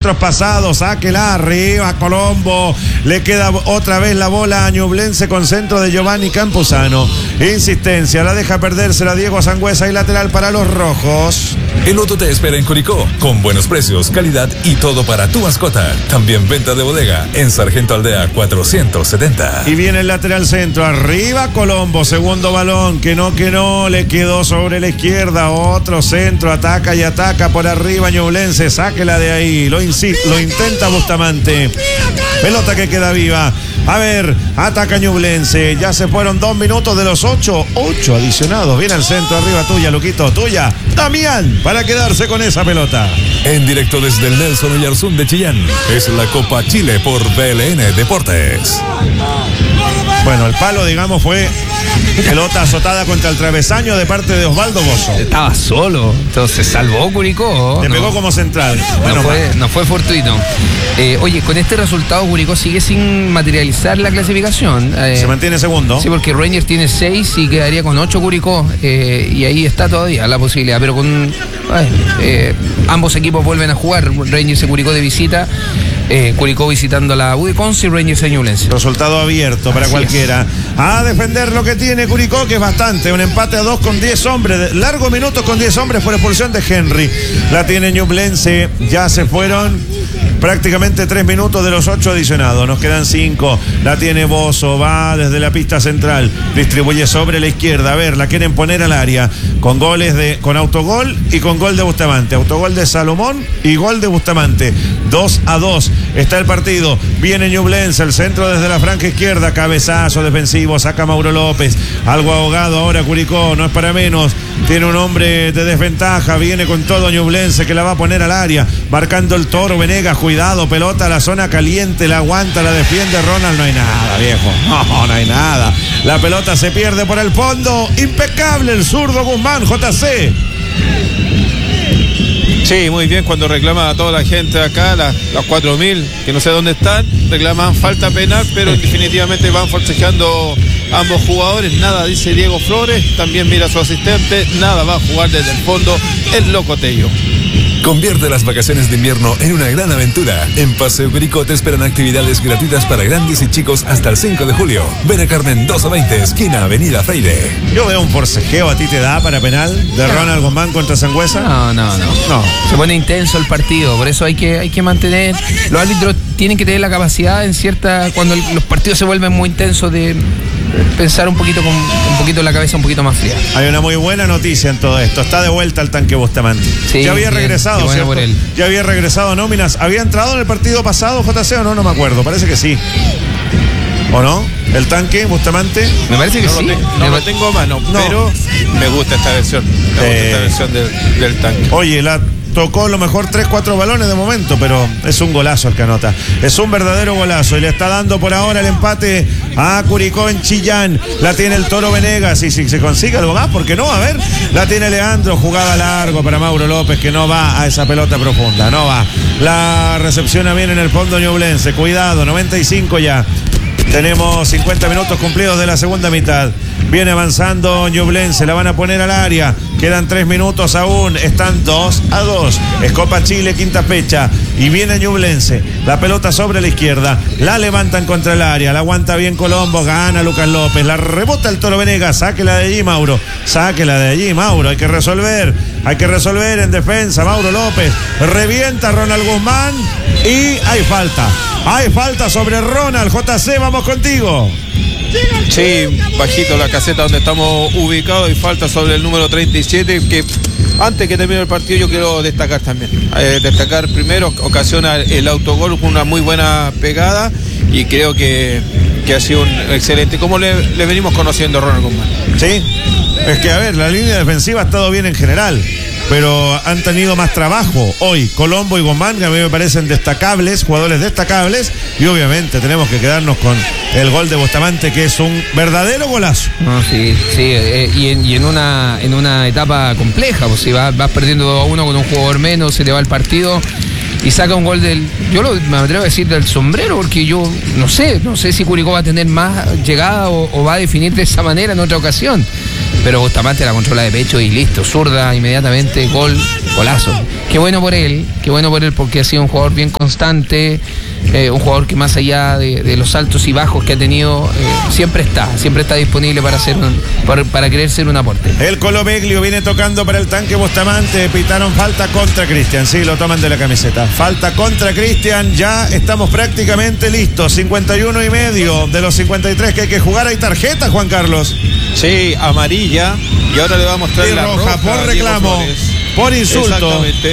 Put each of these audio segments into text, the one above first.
metros pasados, sáquela arriba, Colombo. Le queda otra vez la bola a Ñublense con centro de Giovanni Campuzano. Insistencia, la deja perdérsela Diego Sangüesa y lateral para los rojos. El Loto te espera en Curicó, con buenos precios, calidad y todo para tu mascota. También venta de bodega en Sargento Aldea 470. Y viene el lateral centro, arriba Colombo, segundo balón, que no, le quedó sobre la izquierda, otro centro, ataca y ataca por arriba Ñublense, sáquela de ahí, lo intenta Bustamante. Pelota que queda viva. A ver, ataca Ñublense. Ya se fueron 2 minutos de los 8 adicionados. Viene al centro, arriba tuya, Luquito, tuya. Damián, para quedarse con esa pelota. En directo desde el Nelson Oyarzún de Chillán, es la Copa Chile por BLN Deportes. Bueno, el palo, digamos, fue pelota azotada contra el travesaño de parte de Osvaldo Bozo. Estaba solo, entonces salvó Curicó. Le pegó como central. Bueno, no fue fortuito. Oye, con este resultado Curicó sigue sin materializar la clasificación. Se mantiene segundo. Sí, porque Rangers tiene 6 y quedaría con 8 Curicó. Y ahí está todavía la posibilidad. Pero con ambos equipos vuelven a jugar. Rangers y Curicó de visita. Curicó visitando la U de Conce y Rangers en Ñublense. Resultado abierto para cualquiera. A defender lo que tiene Curicó, que es bastante. Un empate a 2 con 10 hombres. Largo minutos con 10 hombres por expulsión de Henry. La tiene Ñublense. Ya se fueron prácticamente 3 minutos de los 8 adicionados. Nos quedan 5. La tiene Bozo. Va desde la pista central. Distribuye sobre la izquierda. A ver, la quieren poner al área. Con con autogol y con gol de Bustamante. Autogol de Salomón y gol de Bustamante. 2-2. Está el partido. Viene Ñublense. El centro desde la franja izquierda. Cabezazo defensivo. Saca Mauro López. Algo ahogado ahora Curicó. No es para menos. Tiene un hombre de desventaja. Viene con todo Ñublense que la va a poner al área. Marcando el Toro Venegas. Cuidado. Pelota a la zona caliente. La aguanta. La defiende Ronald. No hay nada, viejo. No hay nada. La pelota se pierde por el fondo. Impecable el zurdo Guzmán. JC. Sí, muy bien, cuando reclama a toda la gente acá, las 4.000, que no sé dónde están, reclaman falta penal, pero definitivamente van forcejeando ambos jugadores. Nada, dice Diego Flores, también mira a su asistente, nada, va a jugar desde el fondo el Locotello. Convierte las vacaciones de invierno en una gran aventura. En Paseo Curicó te esperan actividades gratuitas para grandes y chicos hasta el 5 de julio. Ven a Carmen 220, esquina Avenida Freire. Yo veo un forcejeo, ¿a ti te da para penal de Ronald Guzmán contra Sangüesa? No. Se pone intenso el partido, por eso hay que mantener. Los árbitros tienen que tener la capacidad cuando los partidos se vuelven muy intensos, de pensar un poquito con un poquito la cabeza un poquito más fría. Hay una muy buena noticia en todo esto. Está de vuelta al tanque Bustamante. Sí, ya había regresado, ¿cierto? Ya había regresado nóminas. ¿Había entrado en el partido pasado, JC, o no? No me acuerdo. Parece que sí. ¿O no? ¿El tanque Bustamante? Me parece que sí. No lo tengo a mano, pero me gusta esta versión. Del tanque. Oye, tocó lo mejor 3-4 balones de momento, pero es un golazo el que anota. Es un verdadero golazo y le está dando por ahora el empate a Curicó en Chillán. La tiene el Toro Venegas y si se consigue algo más, ¿por qué no? A ver, la tiene Leandro, jugada largo para Mauro López, que no va a esa pelota profunda, no va. La recepciona bien en el fondo Ñublense, cuidado, 95 ya. Tenemos 50 minutos cumplidos de la segunda mitad. Viene avanzando Ñublense, la van a poner al área. Quedan 3 minutos aún, están 2-2. Es Copa Chile, quinta fecha. Y viene Ñublense, la pelota sobre la izquierda. La levantan contra el área, la aguanta bien Colombo, gana Lucas López. La rebota el Toro Venegas, sáquela de allí Mauro. Sáquela de allí Mauro, hay que resolver en defensa. Mauro López, revienta Ronald Guzmán y hay falta sobre Ronald. JC, vamos contigo. Sí, bajito la caseta donde estamos ubicados y falta sobre el número 37, que antes que termine el partido yo quiero destacar también. Destacar primero, ocasiona el autogol con una muy buena pegada y creo que ha sido un excelente, como le venimos conociendo a Ronald Guzmán. Sí, es que a ver, la línea defensiva ha estado bien en general, pero han tenido más trabajo hoy Colombo y Guzmán, que a mí me parecen destacables, jugadores destacables, y obviamente tenemos que quedarnos con el gol de Bustamante, que es un verdadero golazo. No, sí, y en una etapa compleja, pues si vas perdiendo 2-1 con un jugador menos, se te va el partido y saca un gol me atrevo a decir del sombrero, porque yo no sé si Curicó va a tener más llegada o va a definir de esa manera en otra ocasión, pero Bustamante la controla de pecho y listo, zurda inmediatamente, golazo. qué bueno por él porque ha sido un jugador bien constante, un jugador que más allá de los altos y bajos que ha tenido, siempre está disponible para querer ser un aporte. El Colomeglio viene tocando para el tanque Bustamante, pitaron falta contra Cristian, sí, lo toman de la camiseta, falta contra Cristian, ya estamos prácticamente listos, 51,5 de los 53 que hay que jugar, hay tarjeta, Juan Carlos. Sí, amarilla, y ahora le va a mostrar y la roja por reclamo, por insulto. Exactamente.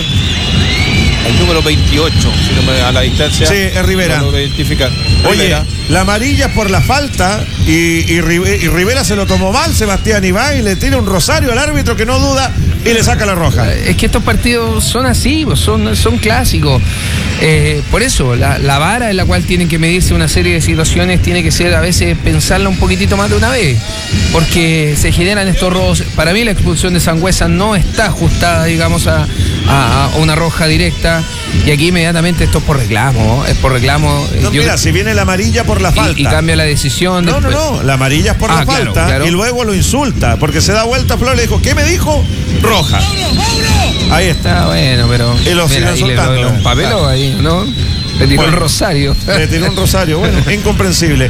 El número 28, si no me da la distancia. Sí, es Rivera. No lo identifican. Oye, Rivera. la amarilla es por la falta y Rivera se lo tomó mal, Sebastián Iba, y le tira un rosario al árbitro que no duda y le saca la roja. Es que estos partidos son así, son clásicos. Por eso, la vara en la cual tienen que medirse una serie de situaciones tiene que ser a veces pensarla un poquitito más de una vez, porque se generan estos robos. Para mí la expulsión de Sangüesa no está ajustada, digamos, a una roja directa, y aquí inmediatamente esto es por reclamo. No, mira, si viene la amarilla por la falta. Y cambia la decisión. No, la amarilla es por la falta, claro. Y luego lo insulta, porque se da vuelta Flor, le dijo, ¿qué me dijo? Roja. Ahí está. Bueno, pero... Y lo sigue insultando. Un papeló ahí, ¿no? Le tiró el rosario. Le tiró un rosario, bueno, incomprensible.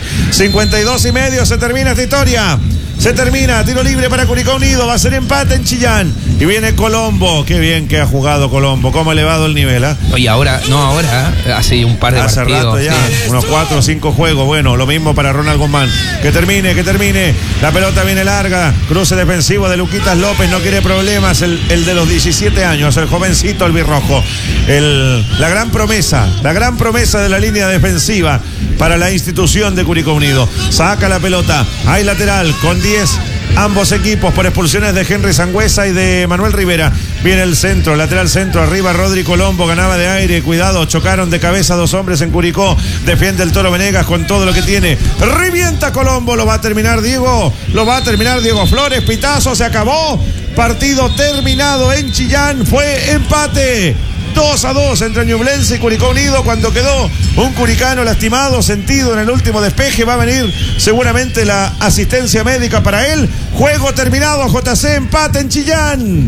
52,5, se termina esta historia. Se termina, tiro libre para Curicó Unido, va a ser empate en Chillán. Y viene Colombo, qué bien que ha jugado Colombo, cómo ha elevado el nivel, ¿eh? Oye, ahora, hace un par de hace partidos. Rato ya, sí. Unos 4 o 5 juegos, bueno, lo mismo para Ronald Guzmán. Que termine, la pelota viene larga, cruce defensivo de Luquitas López, no quiere problemas, el de los 17 años, el jovencito albirrojo. La gran promesa de la línea defensiva para la institución de Curicó Unido. Saca la pelota, hay lateral, con 10 ambos equipos por expulsiones de Henry Sangüesa y de Manuel Rivera. Viene el centro, lateral centro, arriba Rodri Colombo, ganaba de aire, cuidado, chocaron de cabeza 2 hombres en Curicó, defiende el Toro Venegas con todo lo que tiene, revienta Colombo, lo va a terminar Diego Flores, pitazo, se acabó, partido terminado en Chillán, fue empate. 2-2 entre Ñublense y Curicó Unido, cuando quedó un curicano lastimado, sentido en el último despeje. Va a venir seguramente la asistencia médica para él. Juego terminado, JC, empate en Chillán.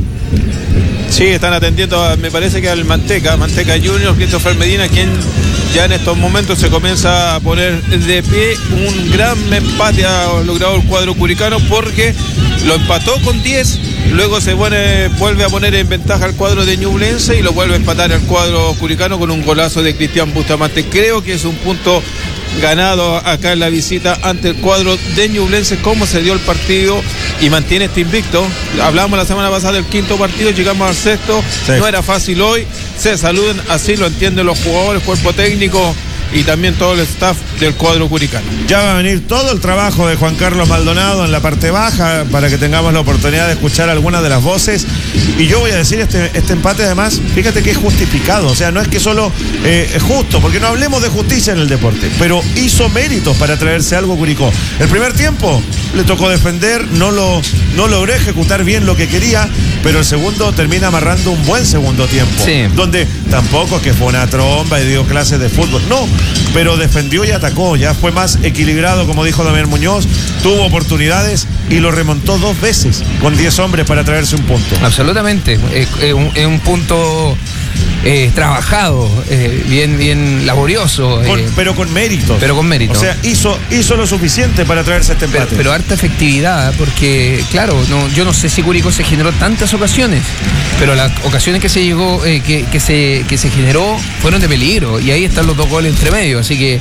Sí, están atendiendo, me parece que al Manteca Junior, Christopher Medina, quien ya en estos momentos se comienza a poner de pie. Un gran empate ha logrado el cuadro curicano, porque lo empató con 10, luego se vuelve a poner en ventaja al cuadro de Ñublense y lo vuelve a empatar al cuadro curicano con un golazo de Cristian Bustamante. Creo que es un punto ganado acá en la visita ante el cuadro de Ñublense. Cómo se dio el partido y mantiene este invicto. Hablamos la semana pasada del 5.º partido, llegamos al 6.º. Sí. No era fácil hoy, se saludan, así lo entienden los jugadores, cuerpo técnico y también todo el staff del cuadro curicano. Ya va a venir todo el trabajo de Juan Carlos Maldonado en la parte baja para que tengamos la oportunidad de escuchar algunas de las voces. Y yo voy a decir, este empate además, fíjate que es justificado, o sea, no es que solo es justo, porque no hablemos de justicia en el deporte, pero hizo méritos para traerse algo Curicó. El primer tiempo le tocó defender, no logró ejecutar bien lo que quería, pero el segundo termina amarrando un buen segundo tiempo, sí, donde tampoco es que fue una tromba y dio clases de fútbol, no, pero defendió y atacó, ya fue más equilibrado, como dijo Damián Muñoz, tuvo oportunidades y lo remontó 2 veces con 10 hombres para traerse un punto. Absolutamente, es un punto trabajado, bien laborioso. Pero con méritos. O sea, hizo lo suficiente para traerse este empate. Pero harta efectividad, porque claro, yo no sé si Curicó se generó tantas ocasiones, pero las ocasiones que se llegó, que se generó fueron de peligro, y ahí están los 2 goles entre medio, así que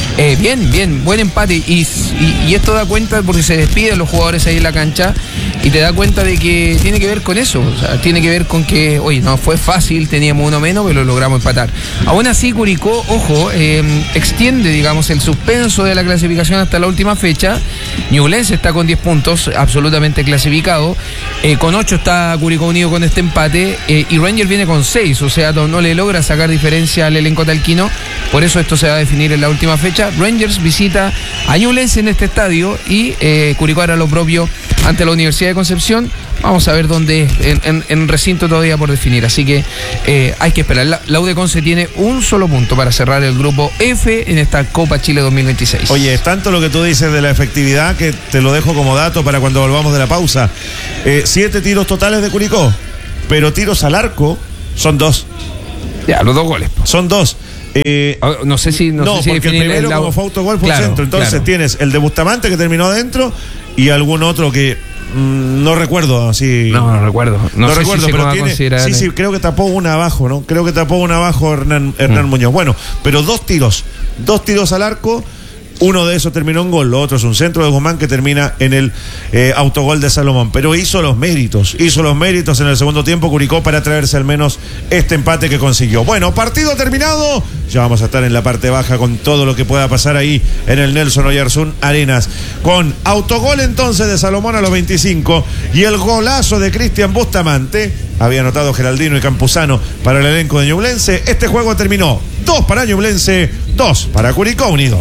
bien, buen empate, y esto da cuenta porque se despiden los jugadores ahí en la cancha y te da cuenta de que tiene que ver con eso, o sea, tiene que ver con que, oye, no fue fácil, teníamos uno menos, pero lo logramos empatar. Aún así, Curicó, ojo, extiende, digamos, el suspenso de la clasificación hasta la última fecha. Ñublense está con 10 puntos, absolutamente clasificado. Con 8 está Curicó Unido con este empate, y Rangers viene con 6, o sea, no le logra sacar diferencia al elenco talquino. Por eso esto se va a definir en la última fecha. Rangers visita a Ñublense en este estadio y Curicó hará lo propio ante la Universidad de Concepción. Vamos a ver dónde, en recinto todavía por definir, así que hay que esperar. La U de Conce tiene un solo punto para cerrar el grupo F en esta Copa Chile 2026. Oye, es tanto lo que tú dices de la efectividad que te lo dejo como dato para cuando volvamos de la pausa. 7 tiros totales de Curicó, pero tiros al arco Son dos. Ya, los 2 goles. Son dos. No sé si porque el primero como fue autogol fue centro. Entonces tienes el de Bustamante que terminó adentro y algún otro que no recuerdo así. No recuerdo. No recuerdo, si pero tiene, sí, creo que tapó una abajo, ¿no? Creo que tapó una abajo Hernán Muñoz. Bueno, pero dos tiros al arco. Uno de esos terminó en gol, lo otro es un centro de Guzmán que termina en el autogol de Salomón. Pero hizo los méritos en el segundo tiempo Curicó para traerse al menos este empate que consiguió. Bueno, partido terminado. Ya vamos a estar en la parte baja con todo lo que pueda pasar ahí en el Nelson Oyarzún Arenas. Con autogol entonces de Salomón a los 25 y el golazo de Cristian Bustamante. Había anotado Geraldino y Campuzano para el elenco de Ñublense. Este juego terminó 2 para Ñublense, 2 para Curicó Unido.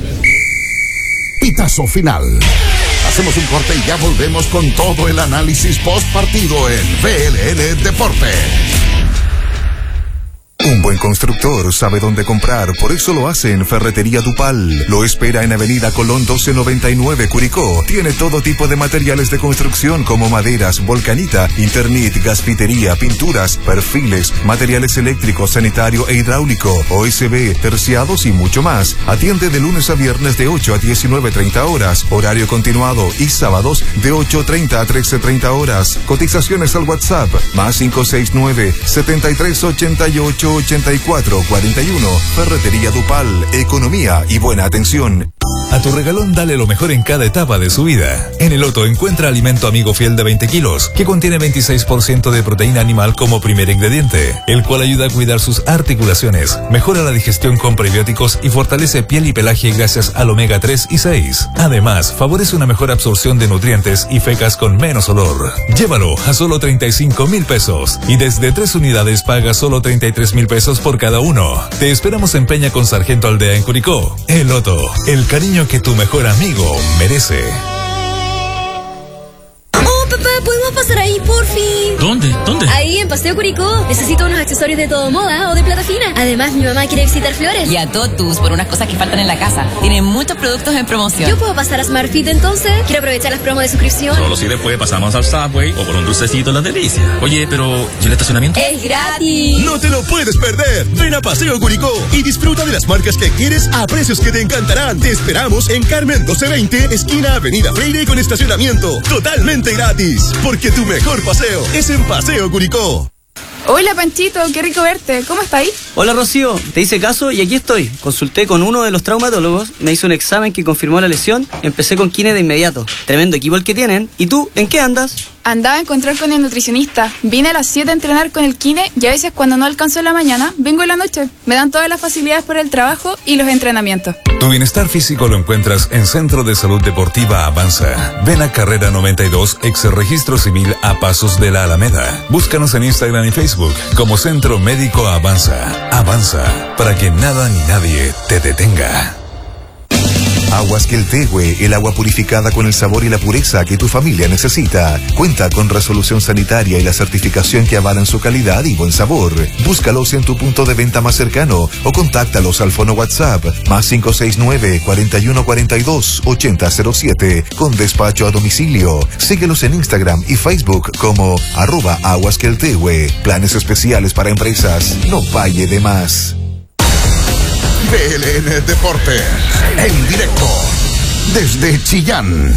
Pitazo final. Hacemos un corte y ya volvemos con todo el análisis post partido en VLN Deporte. Un buen constructor sabe dónde comprar, por eso lo hace en Ferretería Dupal. Lo espera en Avenida Colón 1299, Curicó. Tiene todo tipo de materiales de construcción como maderas, volcanita, Internet, gasfitería, pinturas, perfiles, materiales eléctricos, sanitario e hidráulico, OSB, terciados y mucho más. Atiende de lunes a viernes de 8 a 19:30 horas, horario continuado, y sábados de 8:30 a 13:30 horas. Cotizaciones al WhatsApp, más 569 7388 8441. Ferretería Dupal, economía y buena atención. A tu regalón dale lo mejor en cada etapa de su vida. En el Loto encuentra alimento amigo fiel de 20 kilos, que contiene 26% de proteína animal como primer ingrediente, el cual ayuda a cuidar sus articulaciones, mejora la digestión con prebióticos y fortalece piel y pelaje gracias al omega 3 y 6. Además, favorece una mejor absorción de nutrientes y fecas con menos olor. Llévalo a solo 35,000 pesos y desde 3 unidades paga solo 33,000 pesos por cada uno. Te esperamos en Peña con Sargento Aldea en Curicó. El Loto, el cariño que tu mejor amigo merece. Oh, papá, ¿podemos pasar ahí, por fin? ¿Dónde? Ahí, en Paseo Curicó. Necesito unos accesorios de todo moda o de plata fina. Además, mi mamá quiere visitar Flores. Y a Totus por unas cosas que faltan en la casa. Tienen muchos productos en promoción. ¿Yo puedo pasar a SmartFit entonces? Quiero aprovechar las promos de suscripción. Solo si después pasamos al Subway o por un dulcecito en las delicias. Oye, pero ¿y el estacionamiento? ¡Es gratis! No te lo puedes perder. Ven a Paseo Curicó y disfruta de las marcas que quieres a precios que te encantarán. Te esperamos en Carmen 1220, esquina Avenida Freire, con estacionamiento totalmente gratis. Porque tu mejor paseo es en Paseo Curicó. Hola Panchito, qué rico verte. ¿Cómo estáis? Hola Rocío, te hice caso y aquí estoy. Consulté con uno de los traumatólogos, me hizo un examen que confirmó la lesión, empecé con kine de inmediato. Tremendo equipo el que tienen. ¿Y tú, en qué andas? Andaba a encontrar con el nutricionista. Vine a las 7 a entrenar con el kine y a veces cuando no alcanzo en la mañana, vengo en la noche. Me dan todas las facilidades por el trabajo y los entrenamientos. Tu bienestar físico lo encuentras en Centro de Salud Deportiva Avanza. Ven a Carrera 92, ex Registro Civil, a pasos de la Alameda. Búscanos en Instagram y Facebook como Centro Médico Avanza. Avanza, para que nada ni nadie te detenga. Aguas Queltehue, el agua purificada con el sabor y la pureza que tu familia necesita. Cuenta con resolución sanitaria y la certificación que avalan su calidad y buen sabor. Búscalos en tu punto de venta más cercano o contáctalos al fono WhatsApp más 569-4142-8007 con despacho a domicilio. Síguelos en Instagram y Facebook como @aguasqueltehue. Planes especiales para empresas. No falle de más. VLN Deporte, en directo, desde Chillán.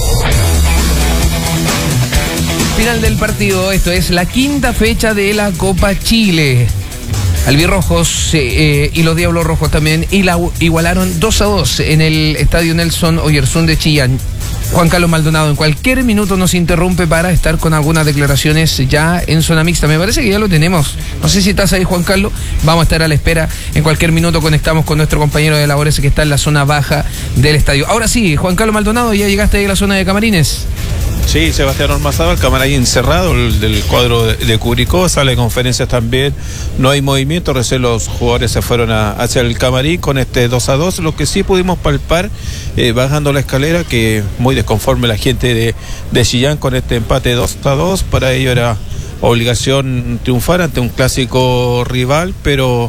Final del partido, esto es la quinta fecha de la Copa Chile. Albirrojos y los Diablos Rojos también igualaron 2-2 en el Estadio Nelson Oyarzún de Chillán. Juan Carlos Maldonado en cualquier minuto nos interrumpe para estar con algunas declaraciones ya en zona mixta. Me parece que ya lo tenemos. No sé si estás ahí, Juan Carlos. Vamos a estar a la espera. En cualquier minuto conectamos con nuestro compañero de labores que está en la zona baja del estadio. Ahora sí, Juan Carlos Maldonado, ¿ya llegaste ahí a la zona de camarines? Sí, Sebastián Ormazábal, el camarín cerrado, el del cuadro de Curicó, sale de conferencias también, no hay movimiento, recién los jugadores se fueron hacia el camarín con este 2-2, lo que sí pudimos palpar bajando la escalera, que muy desconforme la gente de Chillán con este empate 2-2, para ello era obligación triunfar ante un clásico rival, pero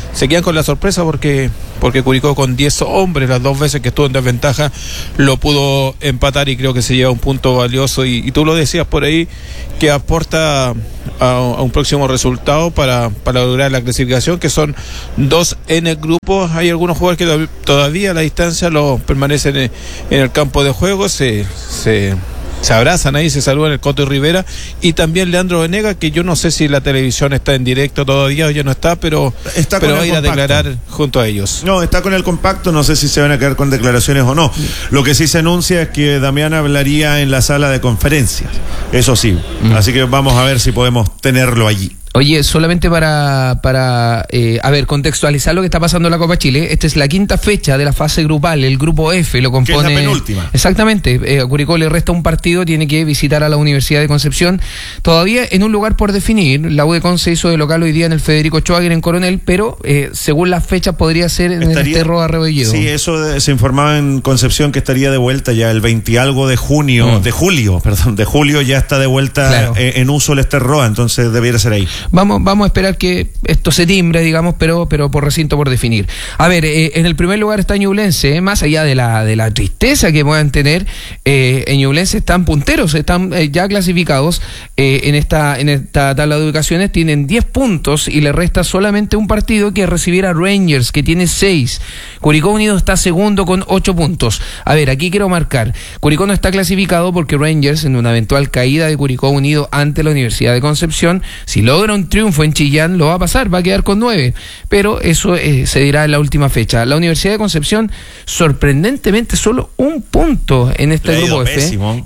se quedan con la sorpresa porque Curicó con 10 hombres, las 2 veces que estuvo en desventaja, lo pudo empatar y creo que se lleva un punto valioso y tú lo decías por ahí, que aporta a un próximo resultado para lograr la clasificación, que son 2 en el grupo. Hay algunos jugadores que todavía a la distancia permanecen en el campo de juego, se abrazan ahí, se saludan el Coto y Rivera, y también Leandro Venegas, que yo no sé si la televisión está en directo todavía o ya no está, pero va a ir a declarar junto a ellos. No, está con el compacto, no sé si se van a quedar con declaraciones o no. Lo que sí se anuncia es que Damián hablaría en la sala de conferencias, eso sí, así que vamos a ver si podemos tenerlo allí. Oye, solamente para contextualizar lo que está pasando en la Copa Chile, esta es la 5ª fecha de la fase grupal, el grupo F lo compone. Que es la penúltima. Exactamente, a Curicó le resta un partido, tiene que visitar a la Universidad de Concepción, todavía en un lugar por definir. La U de Conce se hizo de local hoy día en el Federico Schwager en Coronel, pero según las fechas podría ser en el Cerro Arrebelledo. Sí, eso se informaba en Concepción, que estaría de vuelta ya el 20 y algo de julio ya está de vuelta, claro, en uso el Esterroa, entonces debiera ser ahí. Vamos a esperar que esto se timbre, digamos, pero por recinto por definir. A ver, en el primer lugar está Ñublense, más allá de la tristeza que puedan tener, en Ñublense están punteros, están ya clasificados en esta tabla de ubicaciones, tienen 10 puntos y le resta solamente un partido, que es recibir a Rangers, que tiene 6. Curicó Unido está segundo con 8 puntos. A ver, aquí quiero marcar, Curicó no está clasificado porque Rangers, en una eventual caída de Curicó Unido ante la Universidad de Concepción, si logra un triunfo en Chillán, lo va a pasar, va a quedar con 9, pero eso se dirá en la última fecha. La Universidad de Concepción, sorprendentemente, solo un punto en este grupo F. Pésimo.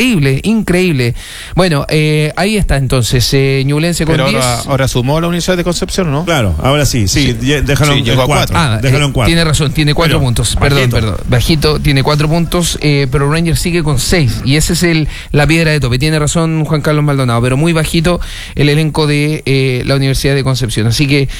Increíble. Bueno, ahí está entonces, Ñublense con 10. Ahora sumó la Universidad de Concepción, ¿no? Claro, ahora sí, déjalo en 4. Déjalo en 4. Tiene razón, tiene 4 puntos. Perdón. Bajito, tiene 4 puntos, pero Rangers sigue con 6, y ese es la piedra de tope. Tiene razón Juan Carlos Maldonado, pero muy bajito el elenco de la Universidad de Concepción. Así que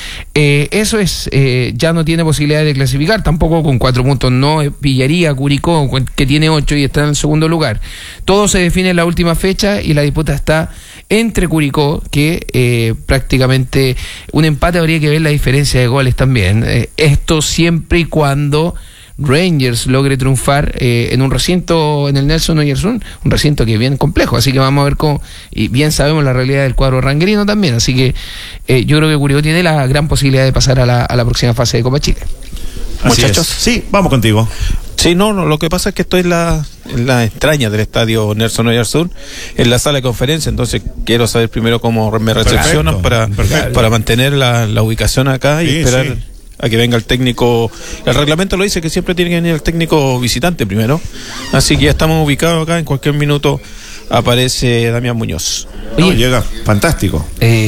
eso es, ya no tiene posibilidad de clasificar, tampoco con 4 puntos no pillaría a Curicó, que tiene 8 y está en el segundo lugar. Todo se define en la última fecha y la disputa está entre Curicó, que prácticamente un empate, habría que ver la diferencia de goles también. Esto siempre y cuando Rangers logre triunfar en un recinto, en el Nelson Oyarzún, un recinto que es bien complejo, así que vamos a ver cómo, y bien sabemos la realidad del cuadro ranguerino también, así que yo creo que Curicó tiene la gran posibilidad de pasar a la próxima fase de Copa Chile. Muchachos, sí, vamos contigo. Sí, no, lo que pasa es que estoy en la entraña del estadio Nelson Oyarzún, en la sala de conferencia, entonces quiero saber primero cómo me recepcionan para mantener la ubicación acá y esperar a que venga el técnico. El reglamento lo dice que siempre tiene que venir el técnico visitante primero, así que ya estamos ubicados acá. En cualquier minuto aparece Damián Muñoz. Oye, llega fantástico.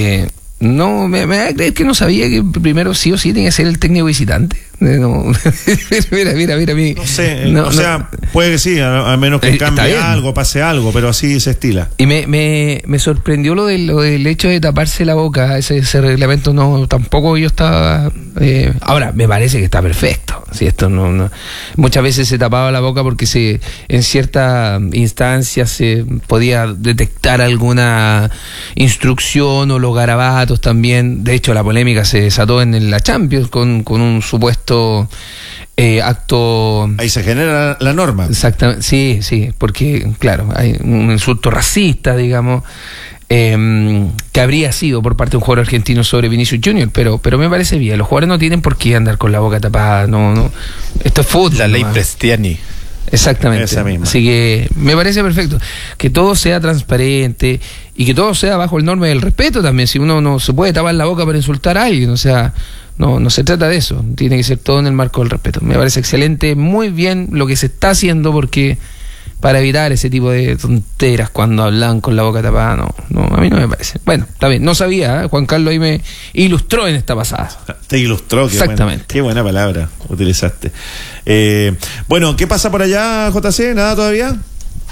No, me va a creer que no sabía que primero sí o sí tiene que ser el técnico visitante. No. mira, mí. No sé, puede que sí, a menos que cambie algo, pase algo, pero así se estila. Y me sorprendió lo del hecho de taparse la boca, ese reglamento tampoco yo estaba. Ahora, me parece que está perfecto. Si esto no. Muchas veces se tapaba la boca porque en cierta instancia se podía detectar alguna instrucción o los garabatos también. De hecho, la polémica se desató en la Champions con un supuesto acto. Ahí se genera la norma. Exactamente, sí, porque claro, hay un insulto racista, digamos, que habría sido por parte de un jugador argentino sobre Vinicius Junior, pero me parece bien. Los jugadores no tienen por qué andar con la boca tapada, no. Esto es fútbol. La ley Prestiani. Exactamente. Esa misma. Así que me parece perfecto que todo sea transparente y que todo sea bajo el norma del respeto también. Si uno no se puede tapar la boca para insultar a alguien, o sea, no se trata de eso. Tiene que ser todo en el marco del respeto. Me parece excelente, muy bien lo que se está haciendo, porque para evitar ese tipo de tonteras cuando hablan con la boca tapada, no, a mí no me parece. Bueno, está bien, no sabía, Juan Carlos ahí me ilustró en esta pasada. Te ilustró, exactamente. Qué buena palabra utilizaste. Bueno, ¿qué pasa por allá, JC? ¿Nada todavía?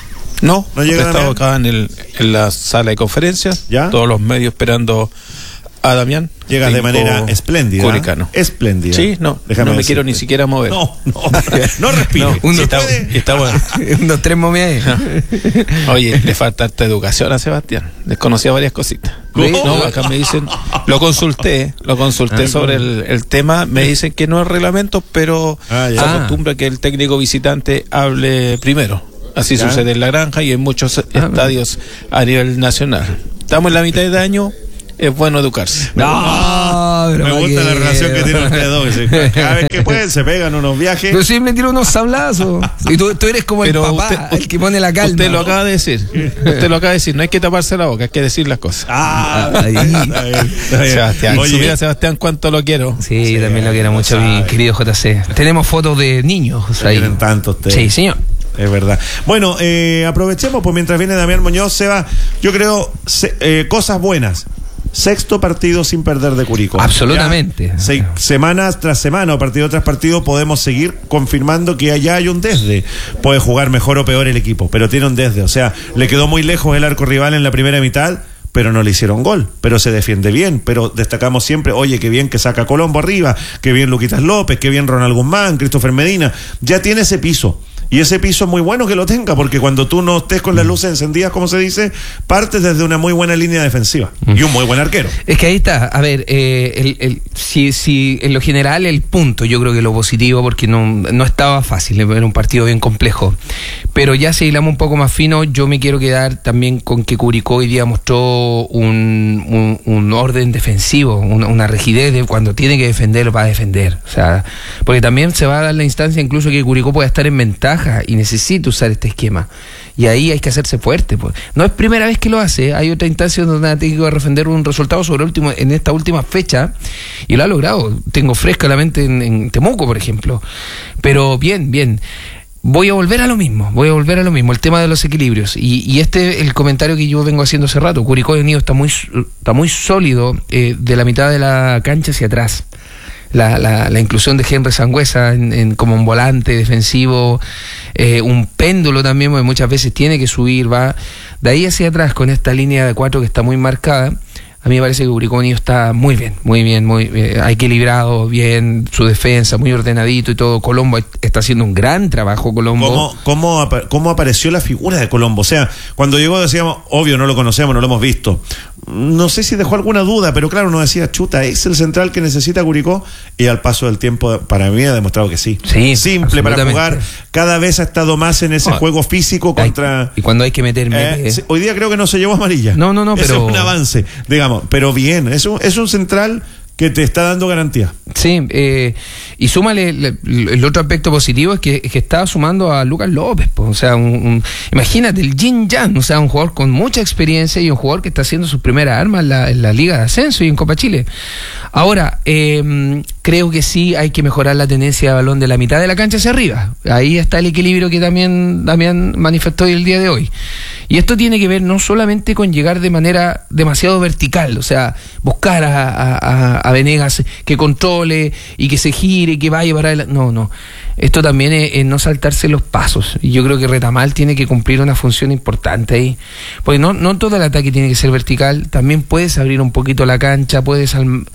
No llega. He estado acá en la sala de conferencias, ¿ya? Todos los medios esperando A Damián. Llegas de manera espléndida. Curicano. Espléndida. Sí, no me quiero ni siquiera mover. No respiro. Está bueno. Unos 3 momias. Oye, le falta harta educación a Sebastián. Desconocía varias cositas. No, acá me dicen, lo consulté sobre el tema. Me dicen que no es reglamento, pero se acostumbra que el técnico visitante hable primero. Así sucede en La Granja y en muchos estadios a nivel nacional. Estamos en la mitad de año. Es bueno educarse. Me gusta la relación que tienen ustedes dos. Cada vez que pueden se pegan unos viajes. Pero siempre tira unos sablazos. Y tú eres como el papá, el que pone la calma. Usted lo acaba de decir. No hay que taparse la boca, hay que decir las cosas. Sebastián. Oye, mira, Sebastián, cuánto lo quiero. Sí, yo también lo quiero mucho, mi querido JC. Tenemos fotos de niños ahí. Tienen tanto ustedes. Sí, señor. Es verdad. Bueno, aprovechemos, pues mientras viene Damián Muñoz, Seba, yo creo cosas buenas. 6º partido sin perder de Curicó. Absolutamente. Semanas tras semana o partido tras partido podemos seguir confirmando que allá hay un desde. Puede jugar mejor o peor el equipo, pero tiene un desde. O sea, le quedó muy lejos el arco rival en la primera mitad, pero no le hicieron gol, pero se defiende bien, pero destacamos siempre, oye, qué bien que saca Colombo arriba, qué bien Luquitas López, qué bien Ronald Guzmán, Christopher Medina, ya tiene ese piso. Y ese piso es muy bueno que lo tenga, porque cuando tú no estés con las luces encendidas, como se dice, partes desde una muy buena línea defensiva y un muy buen arquero. Es que ahí está, a ver, si en lo general el punto, yo creo que lo positivo, porque no estaba fácil, era un partido bien complejo, pero ya si hilamos un poco más fino, yo me quiero quedar también con que Curicó hoy día mostró un orden defensivo, una rigidez de cuando tiene que defender, va a defender, o sea, porque también se va a dar la instancia incluso que Curicó pueda estar en ventaja y necesita usar este esquema, y ahí hay que hacerse fuerte, pues. No es primera vez que lo hace, hay otra instancia donde ha tenido que defender un resultado en esta última fecha y lo ha logrado. Tengo fresca la mente en Temuco, por ejemplo, pero bien. Voy a volver a lo mismo, el tema de los equilibrios, y el comentario que yo vengo haciendo hace rato. Curicó Unido está muy sólido de la mitad de la cancha hacia atrás. La inclusión de Henry Sangüesa como un volante defensivo, un péndulo también, porque muchas veces tiene que subir, va de ahí hacia atrás con esta línea de 4 que está muy marcada. A mí me parece que Curicó Unido está muy bien, ha equilibrado bien su defensa, muy ordenadito y todo. Colombo está haciendo un gran trabajo, Colombo. ¿Cómo apareció la figura de Colombo? O sea, cuando llegó decíamos, obvio, no lo conocemos, no lo hemos visto. No sé si dejó alguna duda, pero claro, uno decía, chuta, ¿es el central que necesita Curicó? Y al paso del tiempo, para mí ha demostrado que sí. Simple para jugar, cada vez ha estado más en ese juego físico contra... Y cuando hay que meterme... hoy día creo que no se llevó amarilla. No, Ese pero... es un avance, digamos, pero bien, es un central que te está dando garantía. Sí, y súmale el otro aspecto positivo es que está sumando a Lucas López, pues, o sea, imagínate el Yin Yang, o sea, un jugador con mucha experiencia y un jugador que está haciendo sus primeras armas en la Liga de Ascenso y en Copa Chile. Ahora, creo que sí hay que mejorar la tenencia de balón de la mitad de la cancha hacia arriba. Ahí está el equilibrio que también manifestó el día de hoy. Y esto tiene que ver no solamente con llegar de manera demasiado vertical, o sea, buscar a Venegas que controle y que se gire, que vaya para adelante. No. Esto también es no saltarse los pasos. Y yo creo que Retamal tiene que cumplir una función importante ahí. Porque no todo el ataque tiene que ser vertical. También puedes abrir un poquito la cancha, puedes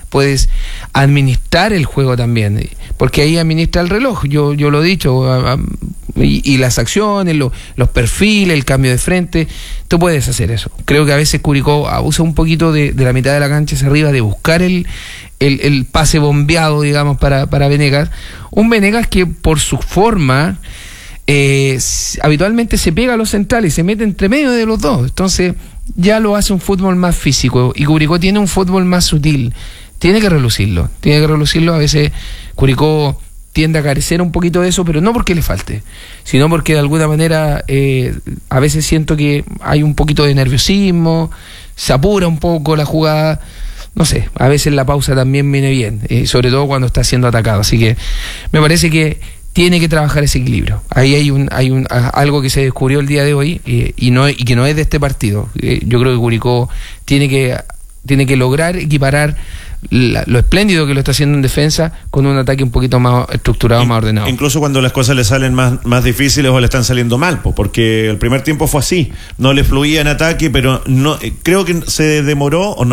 administrar el juego también. Porque ahí administra el reloj. Yo lo he dicho. Y las acciones, los perfiles, el cambio de frente. Tú puedes hacer eso. Creo que a veces Curicó abusa un poquito de la mitad de la cancha hacia arriba, de buscar el pase bombeado, digamos, para Venegas. Un Venegas que por su forma habitualmente se pega a los centrales, se mete entre medio de los dos. Entonces ya lo hace un fútbol más físico, y Curicó tiene un fútbol más sutil. Tiene que relucirlo. A veces Curicó tiende a carecer un poquito de eso, pero no porque le falte, sino porque de alguna manera a veces siento que hay un poquito de nerviosismo, se apura un poco la jugada. No sé, a veces la pausa también viene bien, sobre todo cuando está siendo atacado. Así que me parece que tiene que trabajar ese equilibrio. Ahí hay algo que se descubrió el día de hoy y que no es de este partido. Yo creo que Curicó tiene que lograr equiparar lo espléndido que lo está haciendo en defensa con un ataque un poquito más estructurado, más ordenado. Incluso cuando las cosas le salen más difíciles o le están saliendo mal, porque el primer tiempo fue así, no le fluía en ataque, pero no creo que se demoró o no.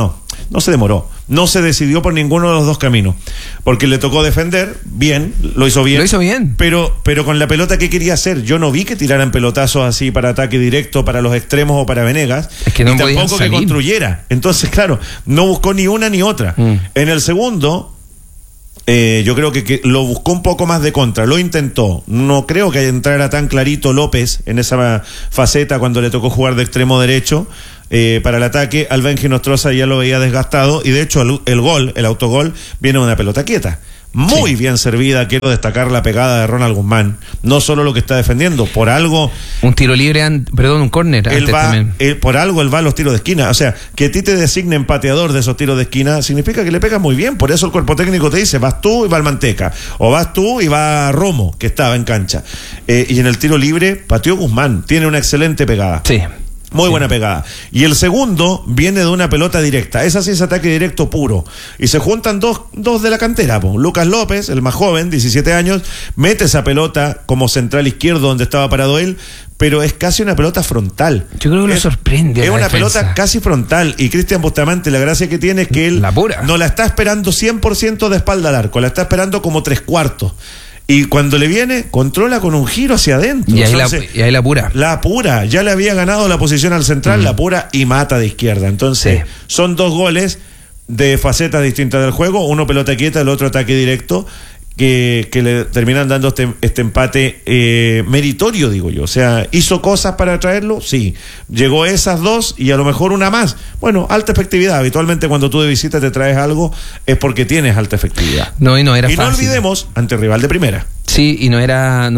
no se demoró, no se decidió por ninguno de los dos caminos, porque le tocó defender bien, lo hizo bien, pero con la pelota que quería hacer, yo no vi que tiraran pelotazos así para ataque directo para los extremos o para Venegas, es que no, y tampoco que construyera. Entonces, claro, no buscó ni una ni otra. En el segundo, yo creo que lo buscó un poco más de contra, lo intentó. No creo que entrara tan clarito López en esa faceta cuando le tocó jugar de extremo derecho para el ataque. Al Benji Nostroza ya lo veía desgastado, y de hecho el autogol viene de una pelota quieta. Muy bien servida, quiero destacar la pegada de Ronald Guzmán, no solo lo que está defendiendo, por algo... Un tiro libre, un córner. Por algo él va a los tiros de esquina, o sea, que a ti te designen pateador de esos tiros de esquina, significa que le pega muy bien, por eso el cuerpo técnico te dice, vas tú y va el Manteca, o vas tú y va Romo, que estaba en cancha. Y en el tiro libre pateó Guzmán, tiene una excelente pegada. Sí. Muy buena pegada. Y el segundo viene de una pelota directa. Esa sí es ataque directo puro. Y se juntan dos de la cantera. Lucas López, el más joven, 17 años, mete esa pelota como central izquierdo donde estaba parado él, pero es casi una pelota frontal. Yo creo que lo sorprende. Es una pelota casi frontal. Y Cristian Bustamante, la gracia que tiene es que él no la está esperando 100% de espalda al arco, la está esperando como 3/4. Y cuando le viene, controla con un giro hacia adentro. Y ahí la pura. La apura. Ya le había ganado la posición al central, la apura y mata de izquierda. Entonces, son dos goles de facetas distintas del juego. Uno pelota quieta, el otro ataque directo, que le terminan dando este empate meritorio, digo yo. O sea, ¿hizo cosas para traerlo? Sí. Llegó esas dos y a lo mejor una más. Bueno, alta efectividad. Habitualmente cuando tú de visita te traes algo es porque tienes alta efectividad. No, y no era fácil. Y no olvidemos, ante rival de primera. Sí, y no era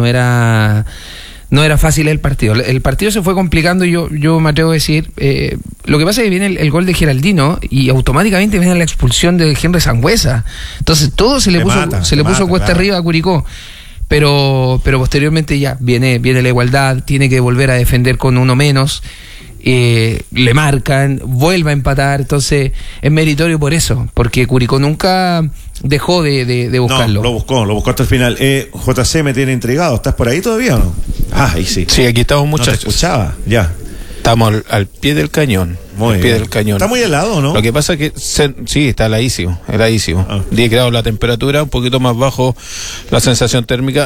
fácil el partido. El partido se fue complicando, y yo me atrevo a decir, lo que pasa es que viene el gol de Geraldino y automáticamente viene la expulsión de Henry Sangüesa. Entonces todo se le puso cuesta arriba a Curicó. Pero posteriormente ya viene la igualdad, tiene que volver a defender con uno menos. Le marcan, vuelve a empatar, entonces es meritorio por eso, porque Curicó nunca dejó de buscarlo. No, lo buscó hasta el final. JC me tiene intrigado, ¿estás por ahí todavía o no? Ahí sí. Sí, aquí estamos, muchachos. No te escuchaba, ya. Estamos al pie del cañón. Está muy helado, ¿no? Lo que pasa es que sí, está heladísimo. 10 grados la temperatura, un poquito más bajo la sensación térmica.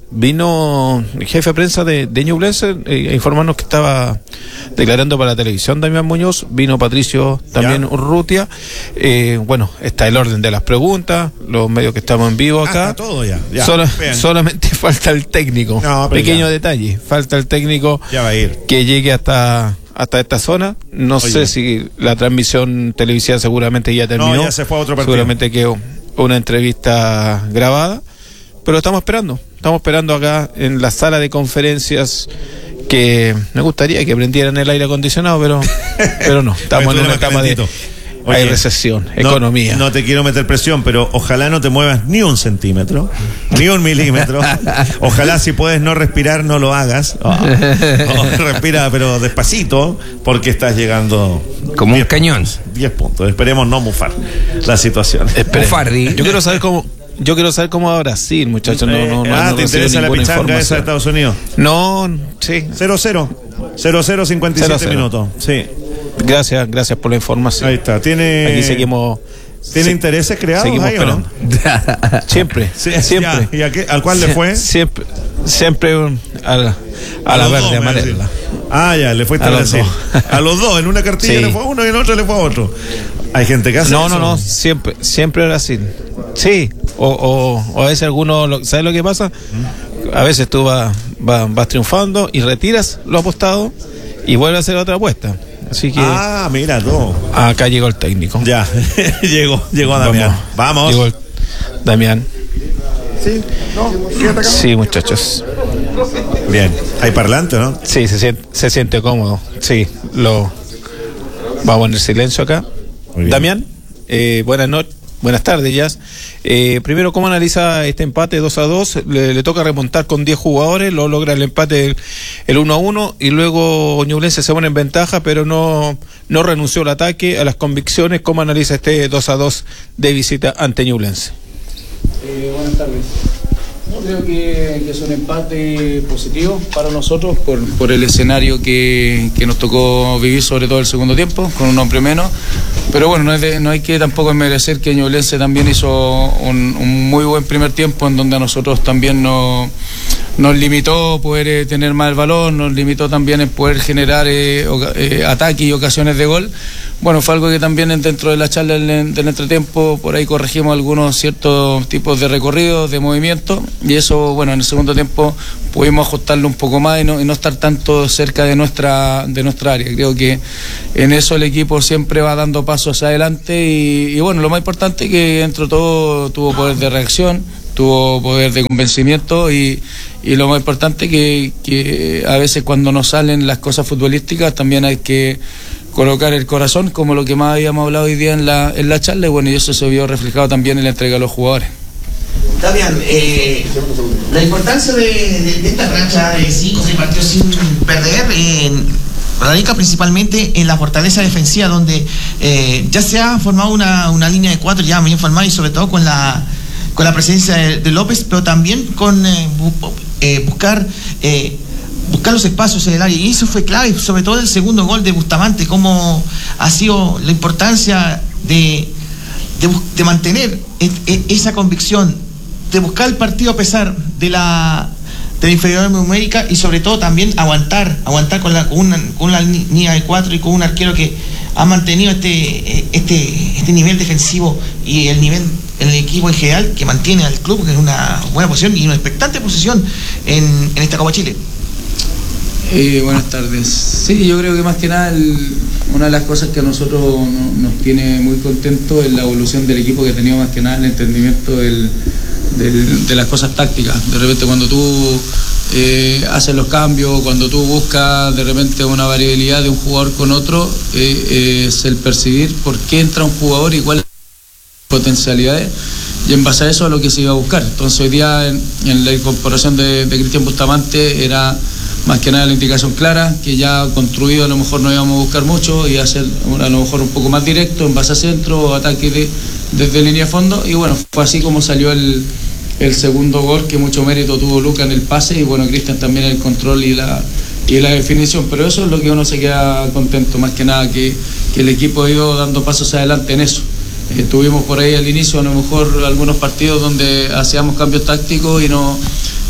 Vino el jefe de prensa de Ñublense a informarnos que estaba declarando para la televisión Damián Muñoz. Vino Patricio también Urrutia. Bueno, está el orden de las preguntas, los medios que estamos en vivo acá. Está todo ya. Solamente falta el técnico. Pequeño detalle. Falta el técnico ya va a ir. Que llegue hasta esta zona. No sé si la transmisión televisiva seguramente ya terminó. No, ya se fue a otro partido. Seguramente quedó una entrevista grabada, pero estamos esperando acá en la sala de conferencias, que me gustaría que prendieran el aire acondicionado, pero no, estamos en una etapa de... Hay recesión, economía. No te quiero meter presión, pero ojalá no te muevas ni un centímetro, ni un milímetro. Ojalá, si puedes no respirar, no lo hagas. Respira, pero despacito, porque estás llegando como un cañón. 10 puntos. Esperemos no mufar la situación. Yo quiero saber cómo va Brasil, muchachos. No ¿te interesa la pichanga esa de Estados Unidos? No, sí. 0-0. 0-0, 57 minutos. Sí. Gracias por la información. Ahí está. Aquí seguimos. ¿Tiene intereses creados ahí esperando. ¿O no? Siempre. Ya. ¿Y al cuál le fue? Siempre a la verde amarela. Ya, le fue a Brasil. A los dos, en una cartilla le fue a uno y en otra le fue a otro. Hay gente que hace eso. No, siempre Brasil. Sí, o a veces algunos, ¿sabes lo que pasa? A veces tú vas triunfando y retiras lo apostado y vuelves a hacer otra apuesta. Así que mira tú. Acá llegó el técnico. Ya, llegó Damián. Vamos. Llegó Damián. Sí, sí, muchachos. Bien. ¿Hay parlante, no? Sí, se siente cómodo. Sí, vamos a poner silencio acá. Damián, buenas tardes, Jazz. Primero, ¿cómo analiza este empate 2-2? Le toca remontar con 10 jugadores, lo logra el empate el 1-1 y luego Ñublense se pone en ventaja, pero no renunció al ataque, a las convicciones. ¿Cómo analiza este 2-2 de visita ante Ñublense? Buenas tardes. Yo creo que es un empate positivo para nosotros por el escenario que nos tocó vivir, sobre todo el segundo tiempo, con un hombre menos. Pero bueno, no hay que tampoco merecer que Ñublense también hizo un muy buen primer tiempo, en donde a nosotros también nos limitó poder tener más el balón, nos limitó también en poder generar ataque y ocasiones de gol. Bueno, fue algo que también dentro de la charla del entretiempo por ahí corregimos algunos ciertos tipos de recorridos, de movimiento, y eso, bueno, en el segundo tiempo pudimos ajustarlo un poco más y no estar tanto cerca de nuestra área. Creo que en eso el equipo siempre va dando pasos adelante y bueno, lo más importante es que dentro de todo tuvo poder de reacción, tuvo poder de convencimiento y lo más importante que a veces cuando nos salen las cosas futbolísticas también hay que colocar el corazón, como lo que más habíamos hablado hoy día en la charla, y bueno, y eso se vio reflejado también en la entrega a los jugadores. Damián, la importancia de esta racha de 5 o 6 partidos sin perder radica principalmente en la fortaleza defensiva, donde ya se ha formado una línea de 4 ya bien formada, y sobre todo con la presencia de López, pero también con buscar los espacios en el área, y eso fue clave, sobre todo el segundo gol de Bustamante, cómo ha sido la importancia de mantener esa convicción, de buscar el partido a pesar de la inferioridad numérica, y sobre todo también aguantar con una línea de 4 y con un arquero que ha mantenido este nivel defensivo y el nivel en el equipo en general, que mantiene al club en una buena posición y una expectante posición en esta Copa Chile. Buenas tardes. Sí, yo creo que más que nada una de las cosas que a nosotros nos tiene muy contentos es la evolución del equipo, que ha tenido más que nada el entendimiento de las cosas tácticas. De repente cuando tú haces los cambios, cuando tú buscas de repente una variabilidad de un jugador con otro, es el percibir por qué entra un jugador y cuáles potencialidades, y en base a eso a lo que se iba a buscar. Entonces hoy día en la incorporación de Cristian Bustamante era más que nada la indicación clara, que ya construido a lo mejor no íbamos a buscar mucho y hacer a lo mejor un poco más directo en base a centro, ataque desde línea de fondo, y bueno, fue así como salió el segundo gol, que mucho mérito tuvo Luca en el pase, y bueno, Cristian también en el control y la definición, pero eso es lo que uno se queda contento, más que nada que el equipo ha ido dando pasos adelante en eso. Tuvimos por ahí al inicio a lo mejor algunos partidos donde hacíamos cambios tácticos y no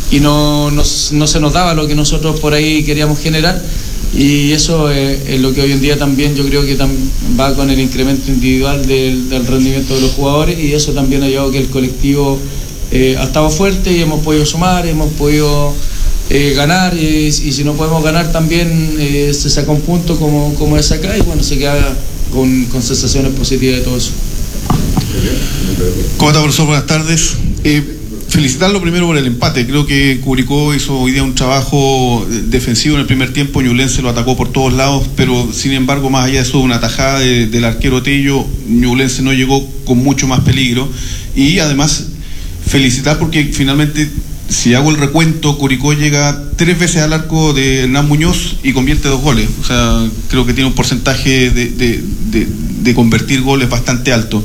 se nos daba lo que nosotros por ahí queríamos generar, y eso es lo que hoy en día también yo creo que va con el incremento individual del rendimiento de los jugadores, y eso también ha llevado que el colectivo ha estado fuerte y hemos podido sumar, hemos podido ganar, y si no podemos ganar también se saca un punto como es acá, y bueno, se queda con sensaciones positivas de todo eso. ¿Cómo está, profesor? Buenas tardes. Felicitarlo primero por el empate. Creo que Curicó hizo hoy día un trabajo defensivo en el primer tiempo. Ñublense lo atacó por todos lados, pero sin embargo, más allá de eso, una tajada del arquero Tello, Ñublense no llegó con mucho más peligro. Y además, felicitar porque finalmente, si hago el recuento, Curicó llega 3 veces al arco de Hernán Muñoz y convierte 2 goles. O sea, creo que tiene un porcentaje de convertir goles bastante alto.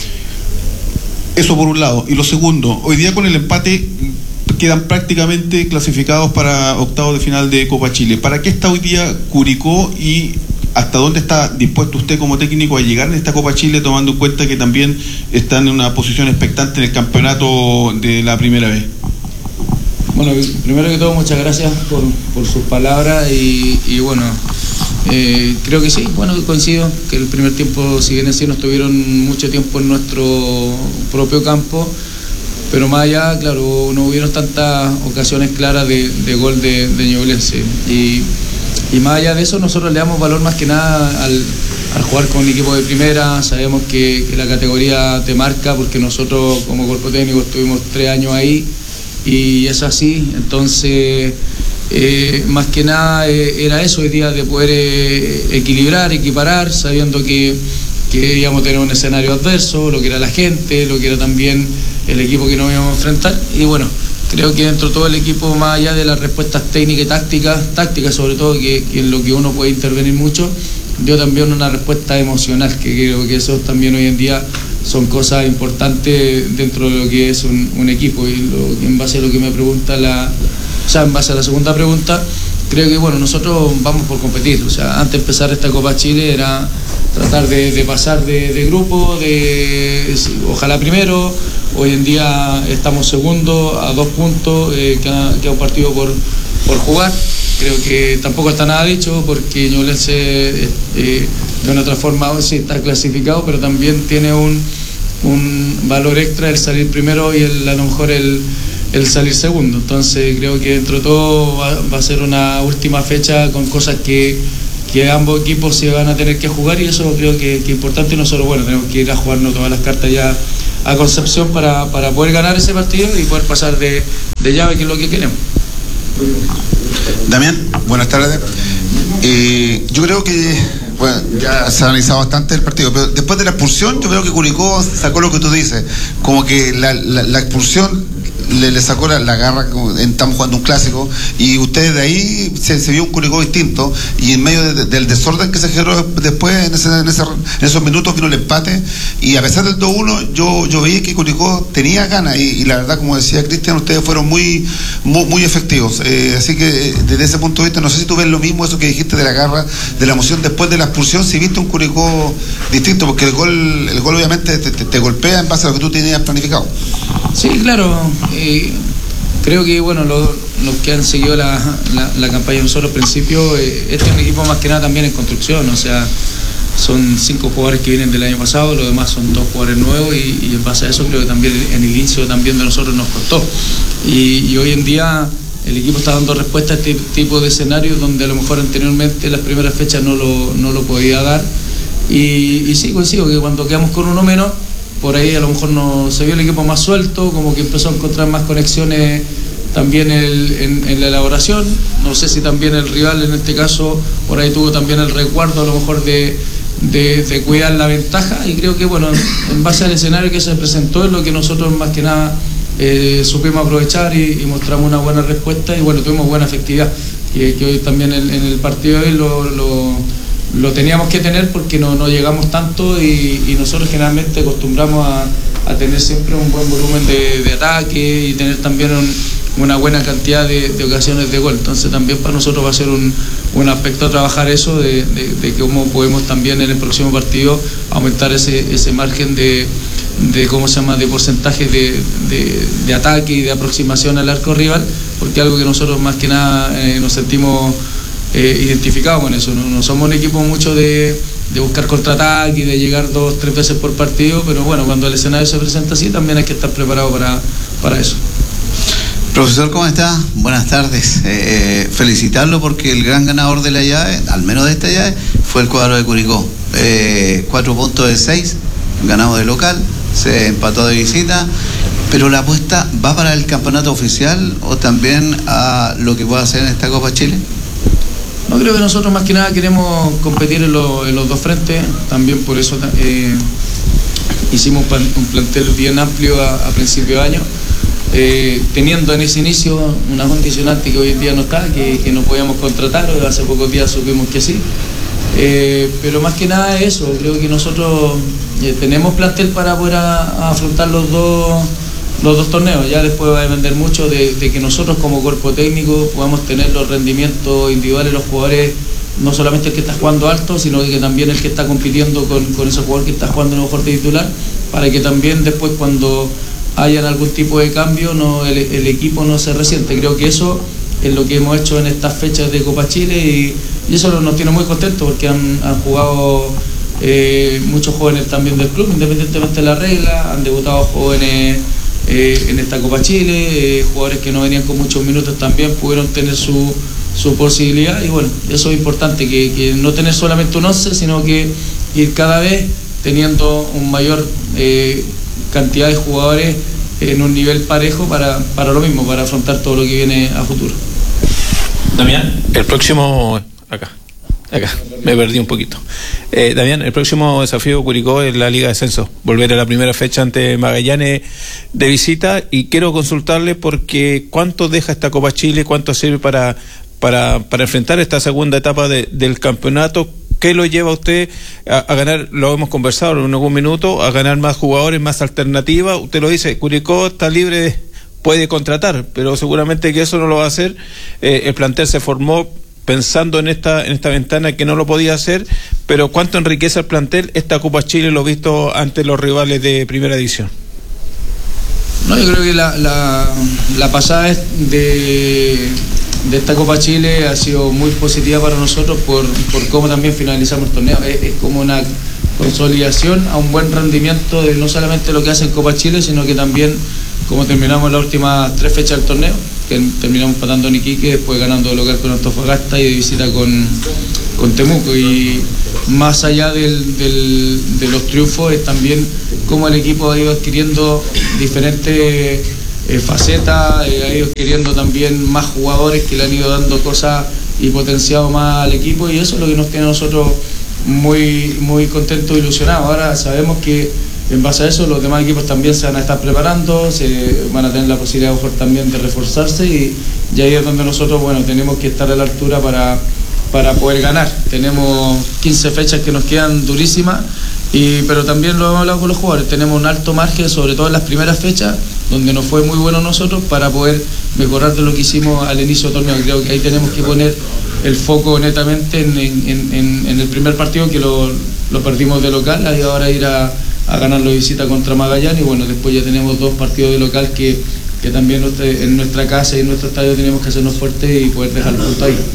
Eso por un lado. Y lo segundo, hoy día con el empate quedan prácticamente clasificados para octavos de final de Copa Chile. ¿Para qué está hoy día Curicó y hasta dónde está dispuesto usted como técnico a llegar en esta Copa Chile, tomando en cuenta que también están en una posición expectante en el campeonato de la primera vez? Bueno, primero que todo, muchas gracias por sus palabras y bueno, creo que sí, bueno, coincido que el primer tiempo, si bien así, no estuvieron mucho tiempo en nuestro propio campo, pero más allá, claro, no hubieron tantas ocasiones claras de gol de Ñublense, y más allá de eso nosotros le damos valor más que nada al jugar con un equipo de primera. Sabemos que la categoría te marca, porque nosotros como cuerpo técnico estuvimos 3 años ahí y es así. Entonces más que nada era eso hoy día, de poder equilibrar, equiparar, sabiendo que íbamos a tener un escenario adverso, lo que era la gente, lo que era también el equipo que nos íbamos a enfrentar, y bueno, creo que dentro de todo el equipo, más allá de las respuestas técnicas y tácticas sobre todo, que en lo que uno puede intervenir mucho, dio también una respuesta emocional, que creo que eso también hoy en día son cosas importantes dentro de lo que es un equipo. Y en base a lo que me pregunta en base a la segunda pregunta, creo que bueno, nosotros vamos por competir. O sea, antes de empezar esta Copa Chile era tratar de pasar de grupo, ojalá primero. Hoy en día estamos segundo a 2 puntos, queda un partido por jugar. Creo que tampoco está nada dicho porque Ñublense de una otra forma sí está clasificado, pero también tiene un valor extra el salir primero y a lo mejor el salir segundo. Entonces creo que dentro de todo va a ser una última fecha con cosas que ambos equipos se van a tener que jugar, y eso creo que es importante. Y nosotros bueno, tenemos que ir a jugarnos todas las cartas ya a Concepción para poder ganar ese partido y poder pasar de llave, que es lo que queremos. Damián, buenas tardes. Yo creo que bueno, ya se ha analizado bastante el partido, pero después de la expulsión yo creo que Curicó sacó lo que tú dices, como que la expulsión le sacó la garra. Estamos jugando un clásico y ustedes de ahí se vio un Curicó distinto, y en medio del desorden que se generó después en esos minutos vino el empate, y a pesar del 2-1 yo veía que Curicó tenía ganas, y la verdad, como decía Cristian, ustedes fueron muy efectivos, así que desde ese punto de vista no sé si tú ves lo mismo, eso que dijiste de la garra, de la emoción después de la expulsión, si viste un Curicó distinto, porque el gol obviamente te golpea en base a lo que tú tenías planificado. Sí, claro. Creo que bueno, los que han seguido la campaña de nosotros al principio, este es un equipo más que nada también en construcción, o sea, son 5 jugadores que vienen del año pasado, los demás son 2 jugadores nuevos, y en base a eso creo que también en el inicio también de nosotros nos costó, y hoy en día el equipo está dando respuesta a este tipo de escenarios donde a lo mejor anteriormente las primeras fechas no lo podía dar, y sí coincido que cuando quedamos con uno menos, por ahí a lo mejor se vio el equipo más suelto, como que empezó a encontrar más conexiones también en la elaboración. No sé si también el rival en este caso por ahí tuvo también el resguardo a lo mejor de cuidar la ventaja, y creo que bueno, en base al escenario que se presentó es lo que nosotros más que nada supimos aprovechar y mostramos una buena respuesta, y bueno, tuvimos buena efectividad, que hoy también en el partido de hoy lo teníamos que tener porque no llegamos tanto, y nosotros generalmente acostumbramos a tener siempre un buen volumen de ataque y tener también una buena cantidad de ocasiones de gol. Entonces también para nosotros va a ser un aspecto a trabajar eso, de cómo podemos también en el próximo partido aumentar ese margen de porcentaje de ataque y de aproximación al arco rival, porque algo que nosotros más que nada nos sentimos identificados con eso. No somos un equipo mucho de buscar contraataque y de llegar 2-3 veces por partido, pero bueno, cuando el escenario se presenta así también hay que estar preparado para eso. Profesor, ¿cómo está? Buenas tardes. Felicitarlo porque el gran ganador de la llave, al menos de esta llave, fue el cuadro de Curicó. 4 puntos de 6, ganado de local, se empató de visita, pero la apuesta ¿va para el campeonato oficial o también a lo que pueda hacer en esta Copa Chile? No, creo que nosotros más que nada queremos competir en los dos frentes, también por eso hicimos un plantel bien amplio a principio de año, teniendo en ese inicio una condicionante que hoy en día no está, que no podíamos contratar, hace pocos días supimos que sí, pero más que nada eso, creo que nosotros tenemos plantel para poder afrontar los dos torneos. Ya después va a depender mucho de que nosotros como cuerpo técnico podamos tener los rendimientos individuales de los jugadores, no solamente el que está jugando alto, sino que también el que está compitiendo con ese jugador que está jugando en el mejor de titular, para que también después cuando hayan algún tipo de cambio el equipo no se resiente. Creo que eso es lo que hemos hecho en estas fechas de Copa Chile, y eso nos tiene muy contentos porque han jugado muchos jóvenes también del club, independientemente de la regla, han debutado jóvenes en esta Copa Chile, jugadores que no venían con muchos minutos también pudieron tener su posibilidad, y bueno, eso es importante, que no tener solamente un 11, sino que ir cada vez teniendo un mayor cantidad de jugadores en un nivel parejo para lo mismo, para afrontar todo lo que viene a futuro. Damián, el próximo... Acá, me perdí un poquito. Damián, el próximo desafío de Curicó es la Liga de Ascenso, volver a la primera fecha ante Magallanes de visita, y quiero consultarle porque ¿cuánto deja esta Copa Chile? ¿Cuánto sirve para enfrentar esta segunda etapa del campeonato? ¿Qué lo lleva a usted a ganar? Lo hemos conversado en algún minuto, a ganar más jugadores, más alternativas. Usted lo dice, Curicó está libre, puede contratar, pero seguramente que eso no lo va a hacer. El plantel se formó pensando en esta ventana que no lo podía hacer, pero ¿cuánto enriquece el plantel esta Copa Chile, lo visto ante los rivales de primera división? No, yo creo que la pasada de esta Copa Chile ha sido muy positiva para nosotros por cómo también finalizamos el torneo. Es como una consolidación a un buen rendimiento de no solamente lo que hace en Copa Chile, sino que también como terminamos las últimas 3 fechas del torneo, que terminamos empatando en Iquique, después ganando de local con Antofagasta y de visita con Temuco. Y más allá de los triunfos, es también cómo el equipo ha ido adquiriendo diferentes facetas, ha ido adquiriendo también más jugadores que le han ido dando cosas y potenciado más al equipo, y eso es lo que nos tiene a nosotros muy, muy contentos e ilusionados. Ahora sabemos que en base a eso los demás equipos también se van a estar preparando, se van a tener la posibilidad a lo mejor también de reforzarse, y ahí es donde nosotros, bueno, tenemos que estar a la altura para poder ganar. Tenemos 15 fechas que nos quedan durísimas, pero también lo hemos hablado con los jugadores, tenemos un alto margen, sobre todo en las primeras fechas, donde nos fue muy bueno nosotros, para poder mejorar de lo que hicimos al inicio del torneo. Creo que ahí tenemos que poner el foco netamente en el primer partido, que lo perdimos de local, y ahora ir a ganar la visita contra Magallanes, y bueno, después ya tenemos 2 partidos de local que también en nuestra casa y en nuestro estadio tenemos que hacernos fuertes y poder dejar el punto ahí.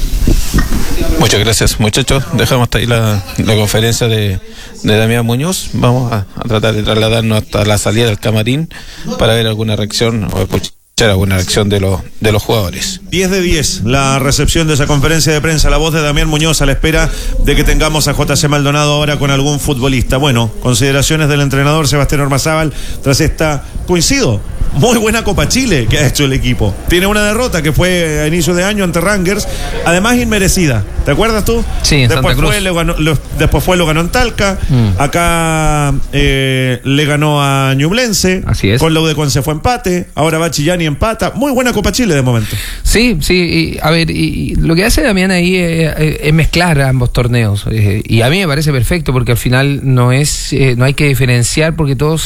Muchas gracias, muchachos. Dejamos hasta ahí la conferencia de Damián Muñoz. Vamos a tratar de trasladarnos hasta la salida del camarín para ver alguna reacción o escuchar alguna reacción de los jugadores. 10 de 10, la recepción de esa conferencia de prensa, la voz de Damián Muñoz a la espera de que tengamos a JC Maldonado ahora con algún futbolista. Bueno, consideraciones del entrenador Sebastián Ormazábal tras esta, coincido, muy buena Copa Chile que ha hecho el equipo. Tiene una derrota que fue a inicio de año ante Rangers, además inmerecida. ¿Te acuerdas tú? Sí, en después Santa Cruz. Después lo ganó en Talca. Acá le ganó a Ñublense. Así es. Con la UDECON fue empate. Ahora va Chillán y empata. Muy buena Copa Chile de momento. Sí. Y lo que hace Damián ahí es mezclar ambos torneos. Y a mí me parece perfecto, porque al final no hay que diferenciar, porque todo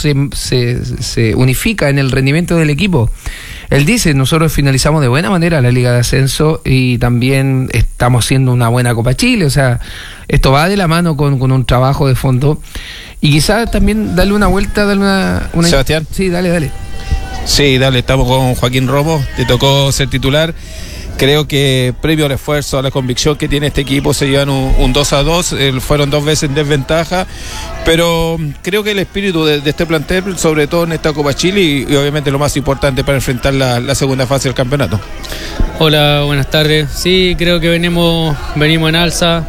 se unifica en el rendimiento del equipo. Él dice, nosotros finalizamos de buena manera la Liga de Ascenso y también estamos haciendo una buena Copa Chile. O sea, esto va de la mano con un trabajo de fondo, y quizás también darle una vuelta, darle una... Sebastián. Sí, dale. Sí, dale, estamos con Joaquín Romo, te tocó ser titular. Creo que previo al esfuerzo, a la convicción que tiene este equipo, se llevan un 2-2, fueron 2 veces en desventaja, pero creo que el espíritu de este plantel, sobre todo en esta Copa Chile, y obviamente lo más importante para enfrentar la segunda fase del campeonato. Hola, buenas tardes. Sí, creo que venimos en alza,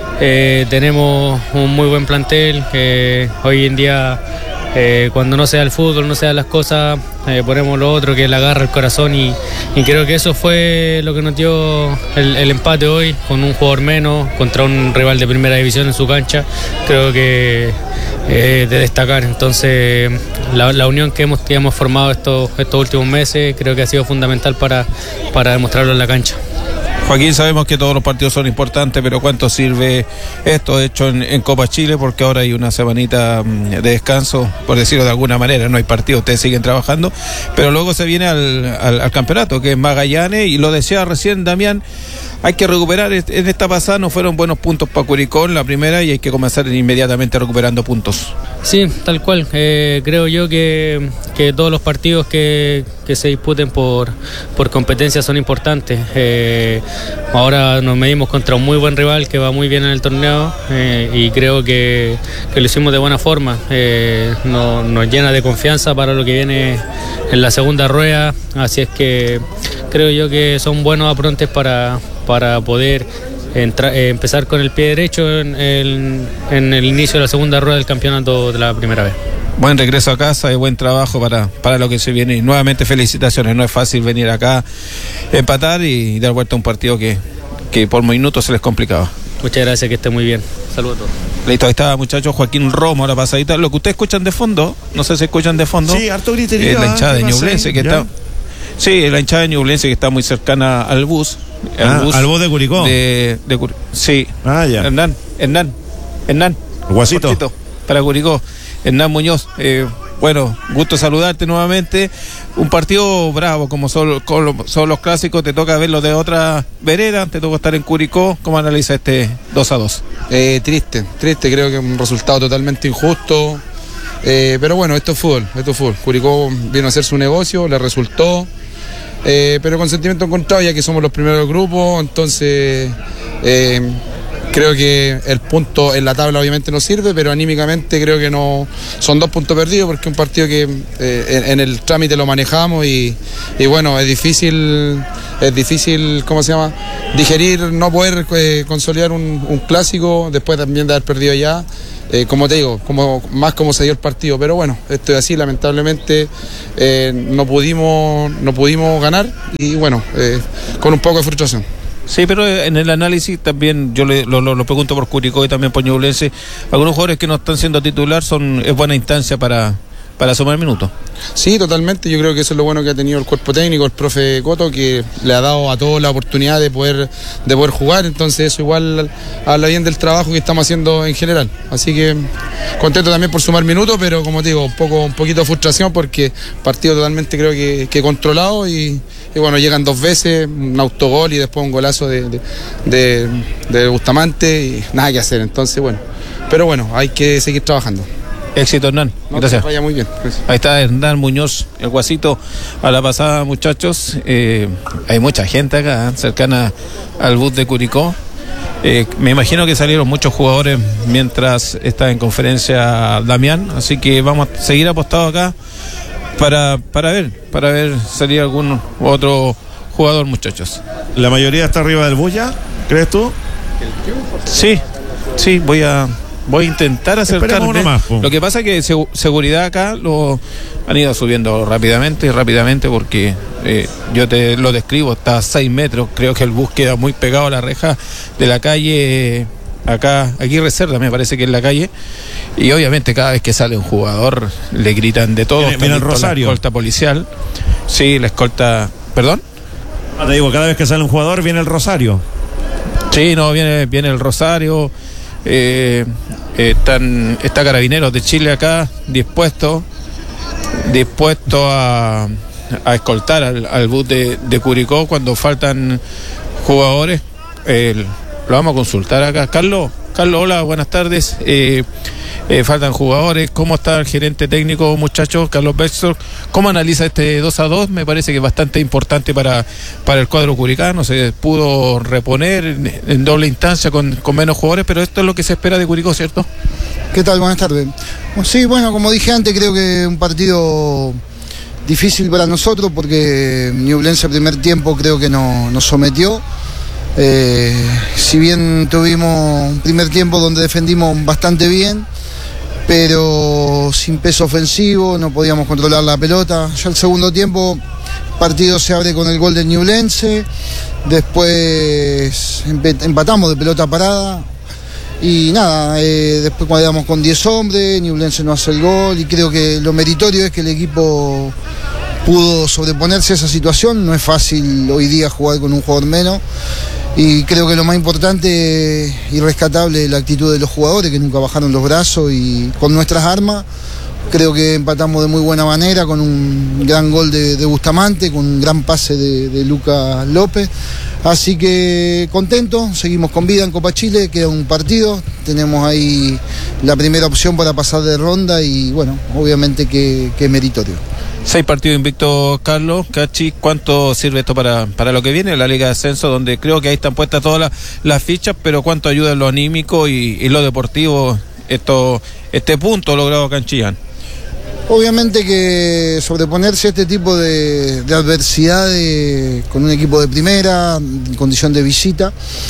tenemos un muy buen plantel, que hoy en día... cuando no sea el fútbol, no sean las cosas, ponemos lo otro, que es la garra, el corazón, y creo que eso fue lo que nos dio el empate hoy, con un jugador menos, contra un rival de primera división en su cancha. Creo que de destacar. Entonces la unión que hemos formado estos últimos meses creo que ha sido fundamental para demostrarlo en la cancha. Joaquín, sabemos que todos los partidos son importantes, pero ¿cuánto sirve esto hecho en Copa Chile? Porque ahora hay una semanita de descanso, por decirlo de alguna manera, no hay partido, ustedes siguen trabajando, pero luego se viene al campeonato, que es Magallanes, y lo decía recién Damián, hay que recuperar. En esta pasada no fueron buenos puntos para Curicó en la primera, y hay que comenzar inmediatamente recuperando puntos. Sí, tal cual. Creo yo que todos los partidos que se disputen por competencia son importantes. Ahora nos medimos contra un muy buen rival que va muy bien en el torneo, y creo que lo hicimos de buena forma. Nos llena de confianza para lo que viene en la segunda rueda, así es que creo yo que son buenos aprontes para poder empezar con el pie derecho en el inicio de la segunda rueda del campeonato de la primera vez. Buen regreso a casa y buen trabajo para lo que se viene. Y nuevamente felicitaciones, no es fácil venir acá, empatar y dar vuelta a un partido que por minutos se les complicaba. Muchas gracias, que esté muy bien. Saludos a todos. Listo, ahí está, muchachos. Joaquín Romo, la pasadita. Lo que ustedes escuchan de fondo, no sé si escuchan de fondo. Sí, harto griterío. La hinchada de Ñublense que está... Sí, la hinchada de Ñublense que está muy cercana al bus. Al bus de Curicó. Sí. Ya. Hernán. Guasito. Para Curicó. Hernán Muñoz. Bueno, gusto saludarte nuevamente. Un partido bravo, como son los clásicos, te toca verlo de otra vereda, te toca estar en Curicó. ¿Cómo analiza este 2-2? Triste, creo que es un resultado totalmente injusto. Pero bueno, esto es fútbol. Curicó vino a hacer su negocio, le resultó. Pero con sentimiento encontrado, ya que somos los primeros del grupo, entonces creo que el punto en la tabla obviamente no sirve, pero anímicamente creo que no son 2 puntos perdidos, porque es un partido que en el trámite lo manejamos y bueno, es difícil, ¿cómo se llama? Digerir, no poder consolidar un clásico después también de haber perdido ya. Como te digo, como se dio el partido, pero bueno, esto es así, lamentablemente no pudimos ganar y bueno, con un poco de frustración. Sí, pero en el análisis también yo lo pregunto por Curicó y también por Ñublense. Algunos jugadores que no están siendo titular es buena instancia para sumar minutos. Sí, totalmente. Yo creo que eso es lo bueno que ha tenido el cuerpo técnico, el profe Coto, que le ha dado a todos la oportunidad de poder jugar. Entonces eso igual habla bien del trabajo que estamos haciendo en general. Así que contento también por sumar minutos, pero como te digo, un poquito de frustración porque partido totalmente creo que controlado y bueno, llegan 2 veces, un autogol y después un golazo de Bustamante y nada que hacer. Entonces bueno, pero bueno, hay que seguir trabajando. Éxito, Hernán. Gracias. Vaya muy bien. Gracias. Ahí está Hernán Muñoz, el Guasito, a la pasada, muchachos. Hay mucha gente acá, cercana al bus de Curicó. Me imagino que salieron muchos jugadores mientras está en conferencia Damián, así que vamos a seguir apostados acá para ver salir algún otro jugador, muchachos. ¿La mayoría está arriba del bus ya? ¿Crees tú? Sí, voy a intentar acercarme. Lo que pasa es que seguridad acá lo han ido subiendo rápidamente porque yo te lo describo, está a 6 metros, creo que el bus queda muy pegado a la reja de la calle, aquí Reserva me parece que es la calle, y obviamente cada vez que sale un jugador le gritan de todo. Viene el Rosario. La escolta policial. Sí, la escolta. ¿Perdón? Te digo, cada vez que sale un jugador viene el Rosario. Sí, no, viene el Rosario. Está Carabineros de Chile acá dispuesto a escoltar al bus de Curicó cuando faltan jugadores. Lo vamos a consultar acá. Carlos, hola, buenas tardes. Faltan jugadores. ¿Cómo está el gerente técnico, muchachos? Carlos Bextor, ¿cómo analiza este 2-2? Me parece que es bastante importante para el cuadro curicano. Se pudo reponer en doble instancia con menos jugadores, pero esto es lo que se espera de Curicó, ¿cierto? ¿Qué tal? Buenas tardes. Sí, bueno, como dije antes, creo que un partido difícil para nosotros porque Ñublense el primer tiempo creo que nos sometió. Si bien tuvimos un primer tiempo donde defendimos bastante bien, pero sin peso ofensivo, no podíamos controlar la pelota. Ya el segundo tiempo el partido se abre con el gol del Ñublense, después empatamos de pelota parada y nada, después cuando quedamos con 10 hombres, Ñublense no hace el gol y creo que lo meritorio es que el equipo pudo sobreponerse a esa situación. No es fácil hoy día jugar con un jugador menos. Y creo que lo más importante y rescatable es la actitud de los jugadores, que nunca bajaron los brazos y con nuestras armas. Creo que empatamos de muy buena manera con un gran gol de Bustamante, con un gran pase de Lucas López. Así que contento, seguimos con vida en Copa Chile, queda un partido, tenemos ahí la primera opción para pasar de ronda y bueno, obviamente que es meritorio. 6 partidos invictos, Carlos Cachi. ¿Cuánto sirve esto para lo que viene? La Liga de Ascenso, donde creo que ahí están puestas todas las fichas, pero ¿cuánto ayuda en lo anímico y lo deportivo este punto logrado acá en Chillán? Obviamente que sobreponerse a este tipo de adversidades con un equipo de primera, en condición de visita,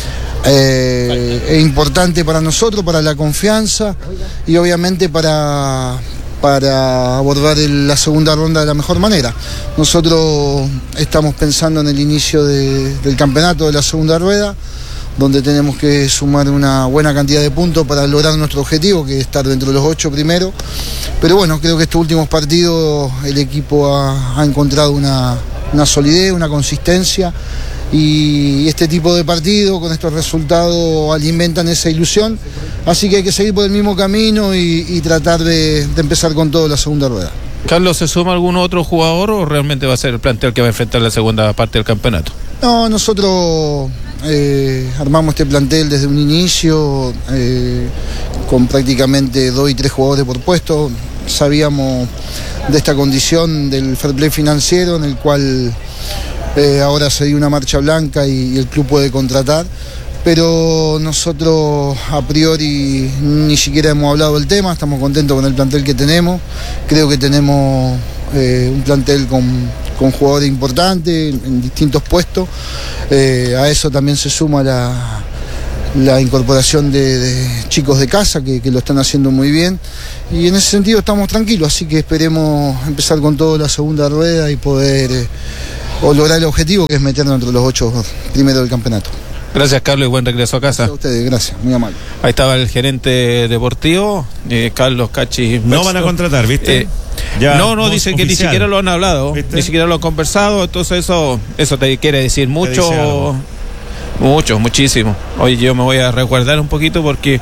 es importante para nosotros, para la confianza y obviamente para abordar la segunda ronda de la mejor manera. Nosotros estamos pensando en el inicio del campeonato de la segunda rueda, donde tenemos que sumar una buena cantidad de puntos para lograr nuestro objetivo, que es estar dentro de los 8 primeros. Pero bueno, creo que estos últimos partidos el equipo ha encontrado una solidez, una consistencia, y este tipo de partidos con estos resultados alimentan esa ilusión. Así que hay que seguir por el mismo camino y tratar de empezar con todo la segunda rueda. Carlos, ¿se suma algún otro jugador o realmente va a ser el plantel que va a enfrentar la segunda parte del campeonato? No, nosotros armamos este plantel desde un inicio con prácticamente 2 y 3 jugadores por puesto. Sabíamos de esta condición del fair play financiero en el cual ahora se dio una marcha blanca y el club puede contratar. Pero nosotros a priori ni siquiera hemos hablado del tema, estamos contentos con el plantel que tenemos. Creo que tenemos un plantel con jugadores importantes en distintos puestos. A eso también se suma la incorporación de chicos de casa que lo están haciendo muy bien. Y en ese sentido estamos tranquilos, así que esperemos empezar con toda la segunda rueda y poder lograr el objetivo, que es meternos entre los 8 primeros del campeonato. Gracias, Carlos, y buen regreso a casa. Gracias a ustedes, gracias, muy amable. Ahí estaba el gerente deportivo, Carlos Cachi. No van a contratar, ¿viste? No, dice que ni siquiera lo han hablado, ¿viste? Ni siquiera lo han conversado, entonces eso te quiere decir mucho, muchísimo. Oye, yo me voy a resguardar un poquito porque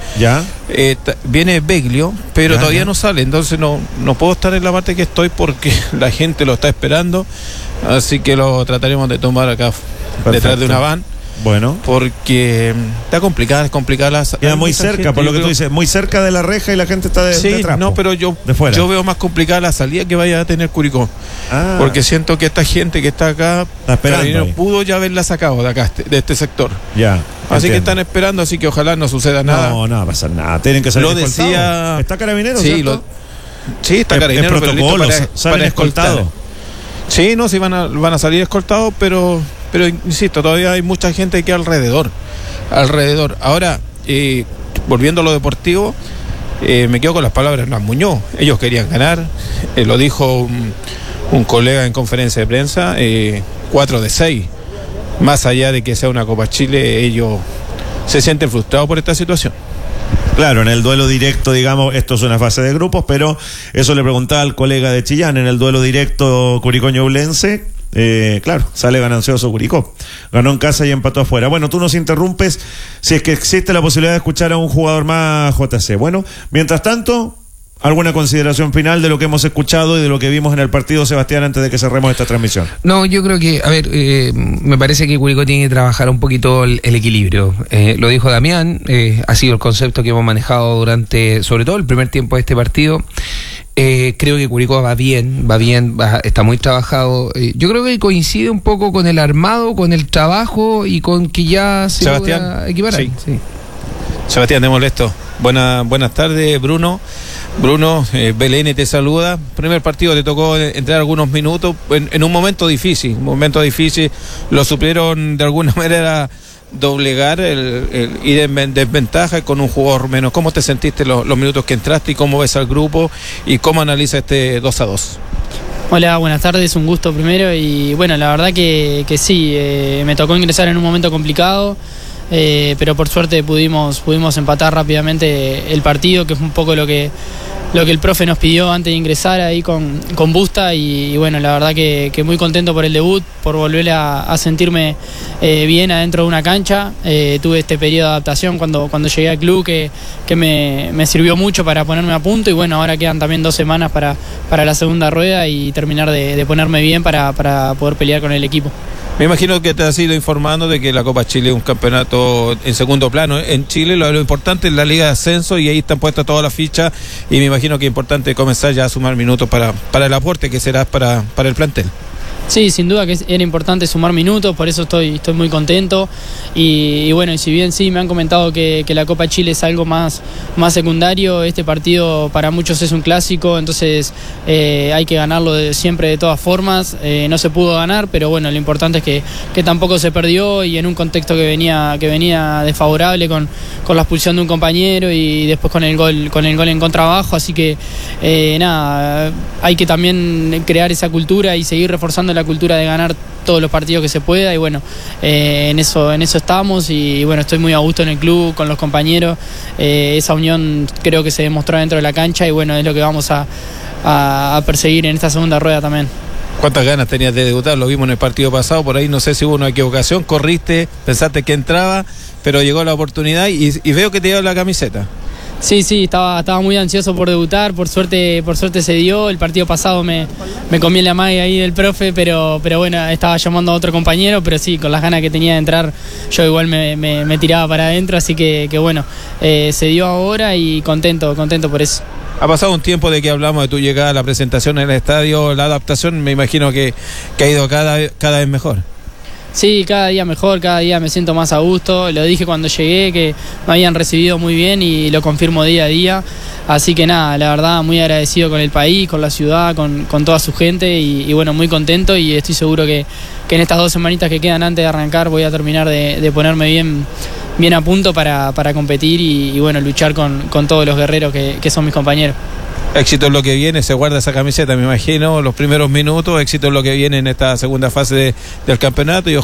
viene Beglio, pero todavía no sale, entonces no puedo estar en la parte que estoy porque la gente lo está esperando, así que lo trataremos de tomar acá. Perfecto. Detrás de una van. Bueno. Porque está complicada, queda muy cerca, gente, por lo que tú dices, muy cerca de la reja y la gente está detrás. No, pero yo veo más complicada la salida que vaya a tener Curicó. Porque siento que esta gente que está acá no pudo ya haberla sacado de acá, de este sector. Así que están esperando, así que ojalá no suceda nada. No va a pasar nada. Tienen que salir escoltados. Decía... ¿Está Carabinero? Sí, sí, está Carabinero, pero listo para escoltado. Sí, no, sí van a salir escoltados, pero insisto, todavía hay mucha gente que alrededor. Ahora, volviendo a lo deportivo, me quedo con las palabras de Hernán Muñoz. Ellos querían ganar, lo dijo un colega en conferencia de prensa, 4 de 6. Más allá de que sea una Copa Chile, ellos se sienten frustrados por esta situación. Claro, en el duelo directo, digamos, esto es una fase de grupos, pero eso le preguntaba al colega de Chillán, en el duelo directo Curicó-Ñublense, claro, sale ganancioso Curicó. Ganó en casa y empató afuera. Bueno, tú nos interrumpes si es que existe la posibilidad de escuchar a un jugador más, JC. Bueno, mientras tanto, ¿alguna consideración final de lo que hemos escuchado y de lo que vimos en el partido, Sebastián, antes de que cerremos esta transmisión? No, yo creo que, me parece que Curicó tiene que trabajar un poquito el equilibrio. Lo dijo Damián, ha sido el concepto que hemos manejado durante, sobre todo el primer tiempo de este partido. Creo que Curicó va bien, está muy trabajado. Yo creo que coincide un poco con el armado, con el trabajo y con que ya se logra equiparar. Sí. Sebastián, te molesto. Buenas tardes, Bruno. BLN te saluda. Primer partido te tocó entrar algunos minutos en un momento difícil. Lo supieron de alguna manera doblegar el ir en desventaja con un jugador menos. ¿Cómo te sentiste los minutos que entraste y cómo ves al grupo y cómo analiza este 2-2? Hola, buenas tardes, un gusto primero y bueno, la verdad que sí, me tocó ingresar en un momento complicado. Pero por suerte pudimos empatar rápidamente el partido, que es un poco lo que el profe nos pidió antes de ingresar ahí con Busta y bueno, la verdad que muy contento por el debut, por volver a sentirme bien adentro de una cancha. Tuve este periodo de adaptación cuando llegué al club que me sirvió mucho para ponerme a punto y bueno, ahora quedan también 2 semanas para la segunda rueda y terminar de ponerme bien para poder pelear con el equipo. Me imagino que te has ido informando de que la Copa Chile es un campeonato en segundo plano. En Chile lo importante es la Liga de Ascenso y ahí están puestas todas las fichas y me imagino que es importante comenzar ya a sumar minutos para el aporte que será para el plantel. Sí, sin duda que era importante sumar minutos, por eso estoy muy contento y bueno, y si bien sí me han comentado que la Copa Chile es algo más secundario, este partido para muchos es un clásico, entonces hay que ganarlo siempre de todas formas. No se pudo ganar, pero bueno, lo importante es que tampoco se perdió y en un contexto que venía desfavorable con la expulsión de un compañero y después con el gol en contrabajo, así que nada, hay que también crear esa cultura y seguir reforzando la cultura de ganar todos los partidos que se pueda y bueno, en eso estamos y bueno, estoy muy a gusto en el club, con los compañeros, esa unión creo que se demostró dentro de la cancha y bueno, es lo que vamos a perseguir en esta segunda rueda también. ¿Cuántas ganas tenías de debutar? Lo vimos en el partido pasado, por ahí no sé si hubo una equivocación, corriste, pensaste que entraba, pero llegó la oportunidad y veo que te lleva la camiseta. Sí, estaba muy ansioso por debutar, por suerte se dio. El partido pasado me comí la magia ahí del profe, pero bueno, estaba llamando a otro compañero, pero sí, con las ganas que tenía de entrar, yo igual me tiraba para adentro, así que bueno, se dio ahora y contento por eso. Ha pasado un tiempo de que hablamos de tu llegada a la presentación en el estadio, la adaptación me imagino que ha ido cada vez mejor. Sí, cada día mejor, cada día me siento más a gusto. Lo dije cuando llegué, que me habían recibido muy bien y lo confirmo día a día. Así que nada, la verdad muy agradecido con el país, con la ciudad, con toda su gente y bueno, muy contento y estoy seguro que en estas 2 semanitas que quedan antes de arrancar voy a terminar de ponerme bien a punto para competir y bueno, luchar con todos los guerreros que son mis compañeros. Éxito en lo que viene, se guarda esa camiseta, me imagino, los primeros minutos, éxito en lo que viene en esta segunda fase del campeonato y